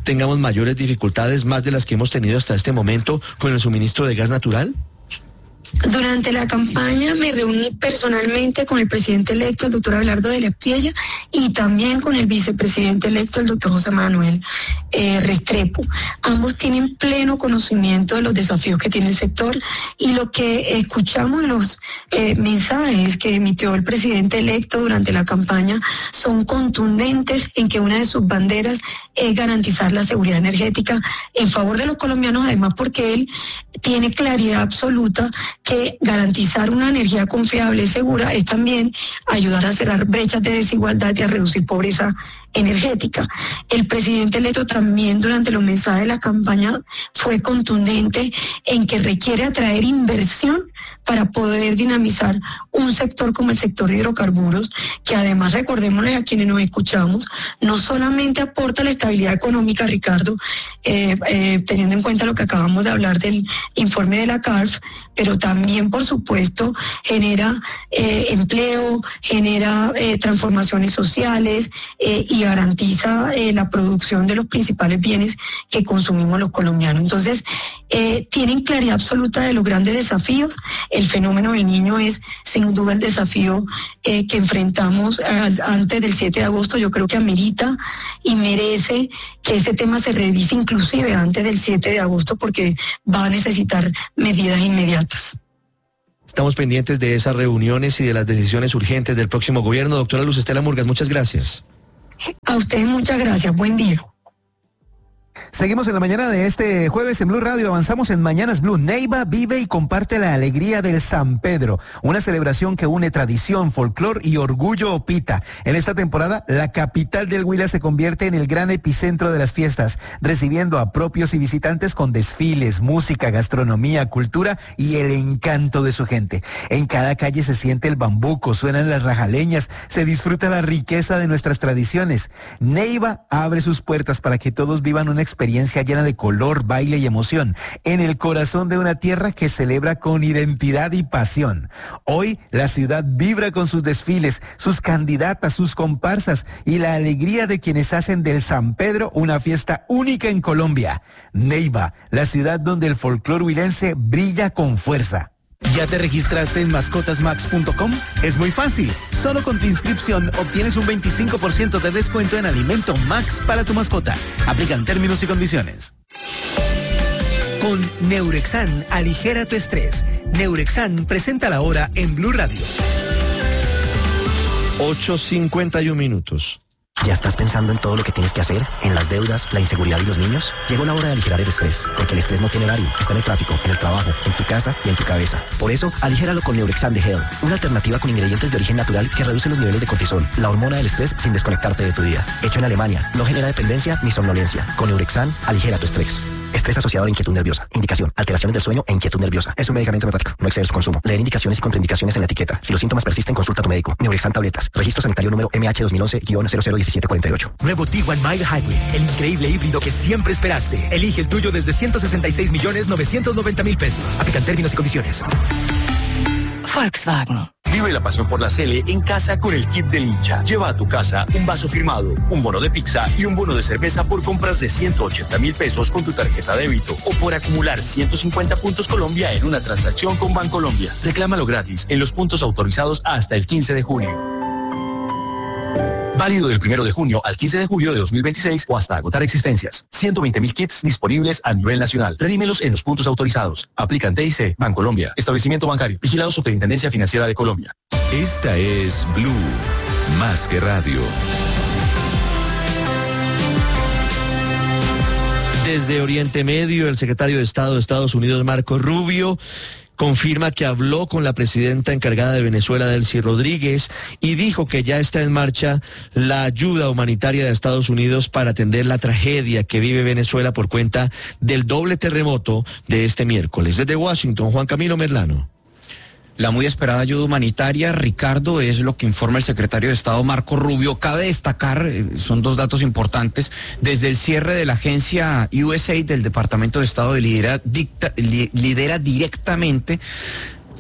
tengamos mayores dificultades, más de las que hemos tenido hasta este momento, con el suministro de gas natural? Durante la campaña me reuní personalmente con el presidente electo, el doctor Abelardo de la Espriella, y también con el vicepresidente electo, el doctor José Manuel eh, Restrepo. Ambos tienen pleno conocimiento de los desafíos que tiene el sector, y lo que escuchamos en los eh, mensajes que emitió el presidente electo durante la campaña son contundentes en que una de sus banderas es garantizar la seguridad energética en favor de los colombianos, además porque él tiene claridad absoluta que garantizar una energía confiable y segura es también ayudar a cerrar brechas de desigualdad y a reducir pobreza energética. El presidente electo también durante los mensajes de la campaña fue contundente en que requiere atraer inversión para poder dinamizar un sector como el sector de hidrocarburos, que además, recordémosle a quienes nos escuchamos, no solamente aporta la estabilidad económica, Ricardo, eh, eh, teniendo en cuenta lo que acabamos de hablar del informe de la C A R F, pero también, por supuesto, genera eh, empleo, genera eh, transformaciones sociales eh, y garantiza eh, la producción de los principales bienes que consumimos los colombianos. Entonces, eh, tienen claridad absoluta de los grandes desafíos. El fenómeno del Niño es sin duda el desafío eh, que enfrentamos al, antes del siete de agosto. Yo creo que amerita y merece que ese tema se revise inclusive antes del siete de agosto, porque va a necesitar medidas inmediatas. Estamos pendientes de esas reuniones y de las decisiones urgentes del próximo gobierno. Doctora Luz Estela Murgas, muchas gracias. A ustedes muchas gracias, buen día. Seguimos en la mañana de este jueves en Blue Radio, avanzamos en Mañanas Blue. Neiva vive y comparte la alegría del San Pedro, una celebración que une tradición, folclor y orgullo opita. En esta temporada, la capital del Huila se convierte en el gran epicentro de las fiestas, recibiendo a propios y visitantes con desfiles, música, gastronomía, cultura y el encanto de su gente. En cada calle se siente el bambuco, suenan las rajaleñas, se disfruta la riqueza de nuestras tradiciones. Neiva abre sus puertas para que todos vivan una experiencia llena de color, baile y emoción, en el corazón de una tierra que celebra con identidad y pasión. Hoy la ciudad vibra con sus desfiles, sus candidatas, sus comparsas y la alegría de quienes hacen del San Pedro una fiesta única en Colombia. Neiva, la ciudad donde el folclor huilense brilla con fuerza. ¿Ya te registraste en mascotas max punto com? Es muy fácil. Solo con tu inscripción obtienes un veinticinco por ciento de descuento en alimento Max para tu mascota. Aplican términos y condiciones. Con Neurexan, aligera tu estrés. Neurexan presenta la hora en Blue Radio. ocho cincuenta y un minutos. ¿Ya estás pensando en todo lo que tienes que hacer? ¿En las deudas, la inseguridad y los niños? Llegó la hora de aligerar el estrés, porque el estrés no tiene horario. Está en el tráfico, en el trabajo, en tu casa y en tu cabeza. Por eso, aligéralo con Neurexan de Hell, una alternativa con ingredientes de origen natural que reduce los niveles de cortisol, la hormona del estrés, sin desconectarte de tu día. Hecho en Alemania, no genera dependencia ni somnolencia. Con Neurexan, aligera tu estrés. Estrés asociado a inquietud nerviosa. Indicación: alteraciones del sueño e inquietud nerviosa. Es un medicamento hepático. No exceder su consumo. Leer indicaciones y contraindicaciones en la etiqueta. Si los síntomas persisten, consulta a tu médico. Neurexan tabletas. Registro sanitario número M H dos mil once guion cero cero diecisiete cuarenta y ocho. Nuevo Tiguan Mile Hybrid. El increíble híbrido que siempre esperaste. Elige el tuyo desde ciento sesenta y seis millones novecientos noventa mil pesos. Aplican términos y condiciones. Volkswagen. Vive la pasión por la Cele en casa con el kit del hincha. Lleva a tu casa un vaso firmado, un bono de pizza y un bono de cerveza por compras de ciento ochenta mil pesos con tu tarjeta débito o por acumular ciento cincuenta puntos Colombia en una transacción con Bancolombia. Reclámalo gratis en los puntos autorizados hasta el quince de julio. Válido del primero de junio al quince de julio de dos mil veintiséis o hasta agotar existencias. ciento veinte mil kits disponibles a nivel nacional. Redímelos en los puntos autorizados. Aplican T I C, Bancolombia, Establecimiento Bancario, Vigilado Superintendencia Financiera de Colombia. Esta es Blue, más que radio. Desde Oriente Medio, el secretario de Estado de Estados Unidos, Marco Rubio, confirma que habló con la presidenta encargada de Venezuela, Delcy Rodríguez, y dijo que ya está en marcha la ayuda humanitaria de Estados Unidos para atender la tragedia que vive Venezuela por cuenta del doble terremoto de este miércoles. Desde Washington, Juan Camilo Merlano. La muy esperada ayuda humanitaria, Ricardo, es lo que informa el secretario de Estado Marco Rubio. Cabe destacar, eh, son dos datos importantes, desde el cierre de la agencia U S A I D del Departamento de Estado de lidera, dicta, li, lidera directamente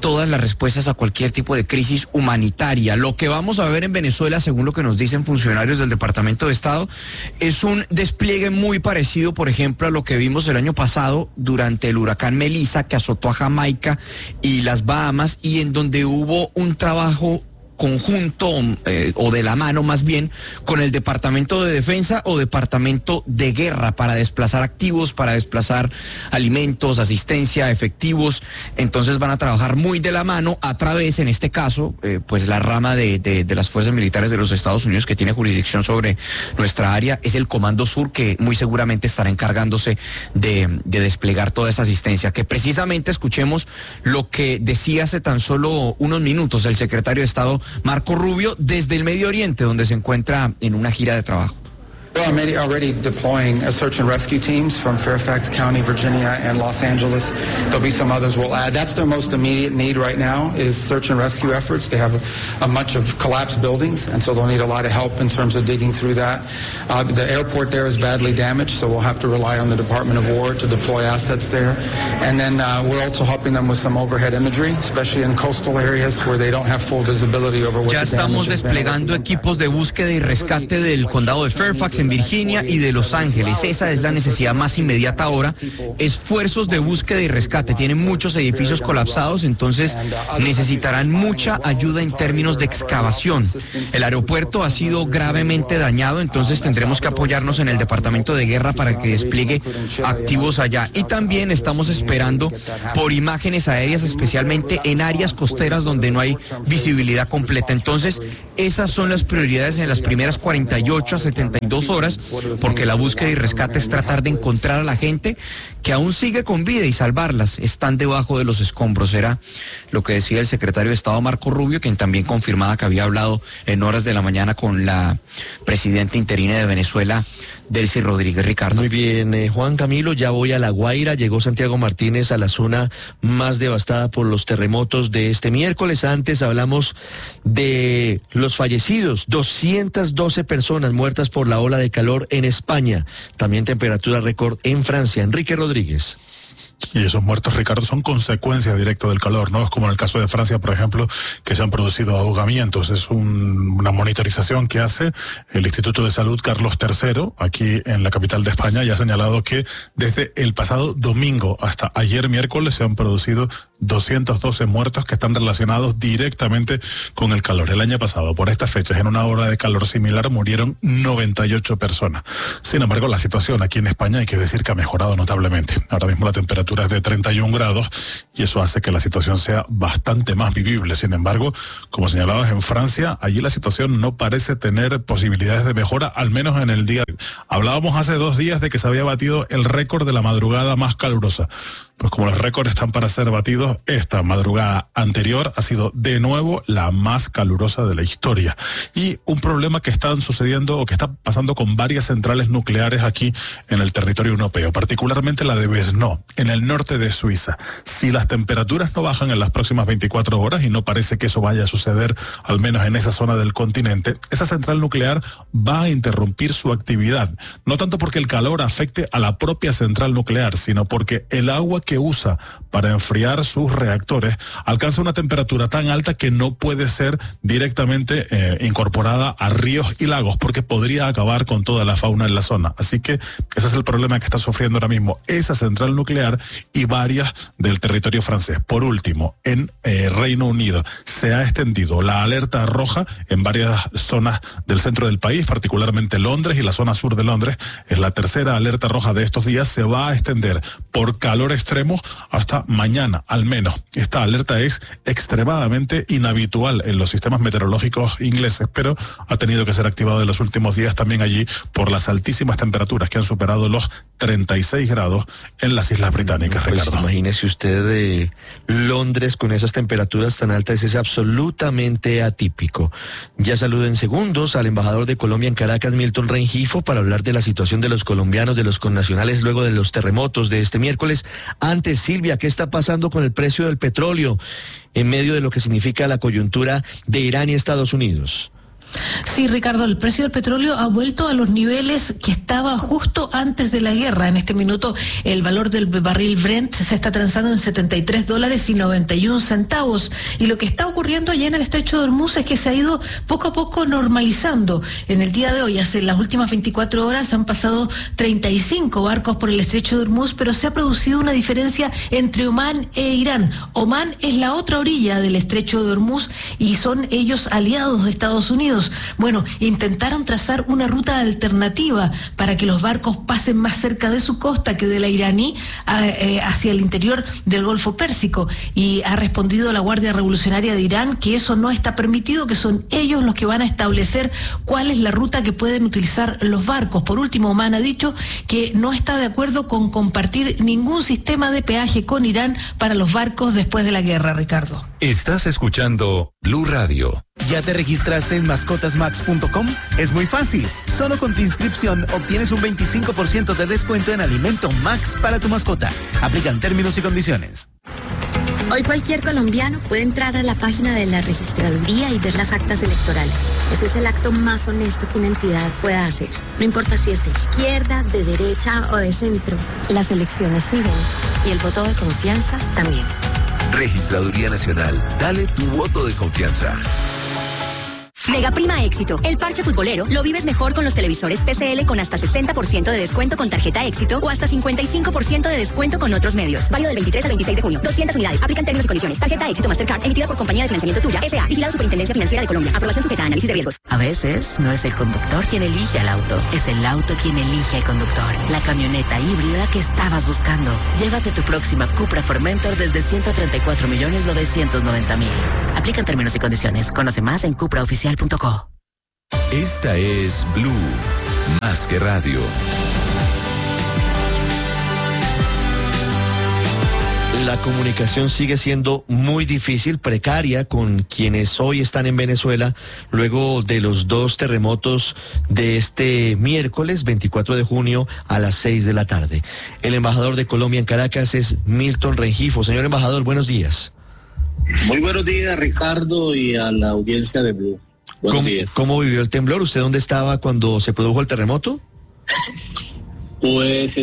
todas las respuestas a cualquier tipo de crisis humanitaria. Lo que vamos a ver en Venezuela, según lo que nos dicen funcionarios del Departamento de Estado, es un despliegue muy parecido, por ejemplo, a lo que vimos el año pasado durante el huracán Melissa, que azotó a Jamaica y las Bahamas, y en donde hubo un trabajo conjunto eh, o de la mano más bien con el Departamento de Defensa o Departamento de Guerra para desplazar activos, para desplazar alimentos, asistencia, efectivos. Entonces van a trabajar muy de la mano a través, en este caso, eh, pues la rama de, de, de las fuerzas militares de los Estados Unidos que tiene jurisdicción sobre nuestra área, es el Comando Sur, que muy seguramente estará encargándose de, de desplegar toda esa asistencia. Que precisamente escuchemos lo que decía hace tan solo unos minutos el secretario de Estado Marco Rubio desde el Medio Oriente, donde se encuentra en una gira de trabajo. We're already deploying search and rescue teams from Fairfax County, Virginia, and Los Angeles. There'll be some others we'll add. That's their most immediate need right now is search and rescue efforts. They have a, a much of collapsed buildings, and so they'll need a lot of help in terms of digging through that. Uh, the airport there is badly damaged, so we'll have to rely on the Department of War to deploy assets there. And then uh, we're also helping them with some overhead imagery, especially in coastal areas where they don't have full visibility over what Ya the damage estamos has been. desplegando equipos de búsqueda y rescate del condado de Fairfax en Virginia y de Los Ángeles. Esa es la necesidad más inmediata ahora. Esfuerzos de búsqueda y rescate. Tienen muchos edificios colapsados, entonces necesitarán mucha ayuda en términos de excavación. El aeropuerto ha sido gravemente dañado, entonces tendremos que apoyarnos en el Departamento de Guerra para que despliegue activos allá. Y también estamos esperando por imágenes aéreas, especialmente en áreas costeras donde no hay visibilidad completa. Entonces, esas son las prioridades en las primeras cuarenta y ocho a setenta y dos horas, porque la búsqueda y rescate es tratar de encontrar a la gente que aún sigue con vida y salvarlas. Están debajo de los escombros. Era lo que decía el secretario de Estado Marco Rubio, quien también confirmaba que había hablado en horas de la mañana con la presidenta interina de Venezuela, Delcy Rodríguez. Ricardo. Muy bien, eh, Juan Camilo, ya voy a La Guaira. Llegó Santiago Martínez a la zona más devastada por los terremotos de este miércoles. Antes hablamos de los fallecidos, doscientas doce personas muertas por la ola de calor en España. También temperatura récord en Francia. Enrique Rodríguez. Y esos muertos, Ricardo, son consecuencia directa del calor, ¿no? Es como en el caso de Francia, por ejemplo, que se han producido ahogamientos. Es un, una monitorización que hace el Instituto de Salud Carlos tercero, aquí en la capital de España, y ha señalado que desde el pasado domingo hasta ayer miércoles se han producido doscientos doce muertos que están relacionados directamente con el calor. El año pasado, por estas fechas, en una ola de calor similar, murieron noventa y ocho personas. Sin embargo, la situación aquí en España hay que decir que ha mejorado notablemente. Ahora mismo la temperatura es de treinta y un grados y eso hace que la situación sea bastante más vivible. Sin embargo, como señalabas, en Francia, allí la situación no parece tener posibilidades de mejora, al menos en el día. Hablábamos hace dos días de que se había batido el récord de la madrugada más calurosa. Pues como los récords están para ser batidos, esta madrugada anterior ha sido de nuevo la más calurosa de la historia. Y un problema que están sucediendo o que está pasando con varias centrales nucleares aquí en el territorio europeo, particularmente la de Besno, en el norte de Suiza. Si las temperaturas no bajan en las próximas veinticuatro horas, y no parece que eso vaya a suceder, al menos en esa zona del continente, esa central nuclear va a interrumpir su actividad. No tanto porque el calor afecte a la propia central nuclear, sino porque el agua que usa para enfriar sus reactores alcanza una temperatura tan alta que no puede ser directamente eh, incorporada a ríos y lagos, porque podría acabar con toda la fauna en la zona. Así que ese es el problema que está sufriendo ahora mismo esa central nuclear y varias del territorio francés. Por último, en eh, Reino Unido se ha extendido la alerta roja en varias zonas del centro del país, particularmente Londres y la zona sur de Londres. Es la tercera alerta roja de estos días. Se va a extender por calor extremo hasta mañana, al menos. Esta alerta es extremadamente inhabitual en los sistemas meteorológicos ingleses, pero ha tenido que ser activada en los últimos días también allí por las altísimas temperaturas que han superado los treinta y seis grados en las Islas Británicas, pues Ricardo. Imagínese usted de Londres con esas temperaturas tan altas, es absolutamente atípico. Ya saludo en segundos al embajador de Colombia en Caracas, Milton Rengifo, para hablar de la situación de los colombianos, de los connacionales luego de los terremotos de este miércoles. Antes, Silvia, ¿qué está pasando con el precio del petróleo en medio de lo que significa la coyuntura de Irán y Estados Unidos? Sí, Ricardo, el precio del petróleo ha vuelto a los niveles que estaba justo antes de la guerra. En este minuto el valor del barril Brent se está transando en setenta y tres dólares y noventa y un centavos. Y lo que está ocurriendo allá en el estrecho de Hormuz es que se ha ido poco a poco normalizando. En el día de hoy, hace las últimas veinticuatro horas, han pasado treinta y cinco barcos por el estrecho de Hormuz, pero se ha producido una diferencia entre Omán e Irán. Omán es la otra orilla del estrecho de Hormuz y son ellos aliados de Estados Unidos. Bueno, intentaron trazar una ruta alternativa para que los barcos pasen más cerca de su costa que de la iraní a, eh, hacia el interior del Golfo Pérsico, y ha respondido la Guardia Revolucionaria de Irán que eso no está permitido, que son ellos los que van a establecer cuál es la ruta que pueden utilizar los barcos. Por último, Omán ha dicho que no está de acuerdo con compartir ningún sistema de peaje con Irán para los barcos después de la guerra, Ricardo. Estás escuchando Blue Radio. ¿Ya te registraste en mascotas max punto com? Es muy fácil. Solo con tu inscripción obtienes un veinticinco por ciento de descuento en alimento Max para tu mascota. Aplican términos y condiciones. Hoy cualquier colombiano puede entrar a la página de la registraduría y ver las actas electorales. Eso es el acto más honesto que una entidad pueda hacer. No importa si es de izquierda, de derecha o de centro. Las elecciones siguen y el voto de confianza también. Registraduría Nacional. Dale tu voto de confianza. Mega Prima Éxito. El parche futbolero lo vives mejor con los televisores T C L con hasta sesenta por ciento de descuento con tarjeta Éxito o hasta cincuenta y cinco por ciento de descuento con otros medios. Válido del veintitrés al veintiséis de junio. doscientas unidades. Aplican términos y condiciones. Tarjeta Éxito Mastercard emitida por Compañía de Financiamiento Tuya S A. Vigilado Superintendencia Financiera de Colombia. Aprobación sujeta a análisis de riesgos. A veces no es el conductor quien elige al auto, es el auto quien elige al conductor. La camioneta híbrida que estabas buscando. Llévate tu próxima Cupra Formentor desde ciento treinta y cuatro millones novecientos noventa mil. Aplican términos y condiciones. Conoce más en cupra oficial punto co. Esta es Blue, más que radio. La comunicación sigue siendo muy difícil, precaria, con quienes hoy están en Venezuela, luego de los dos terremotos de este miércoles veinticuatro de junio a las seis de la tarde. El embajador de Colombia en Caracas es Milton Rengifo. Señor embajador, buenos días. Muy buenos días, Ricardo, y a la audiencia de Blue. Buenos ¿Cómo, días. ¿Cómo vivió el temblor? ¿Usted dónde estaba cuando se produjo el terremoto? Pues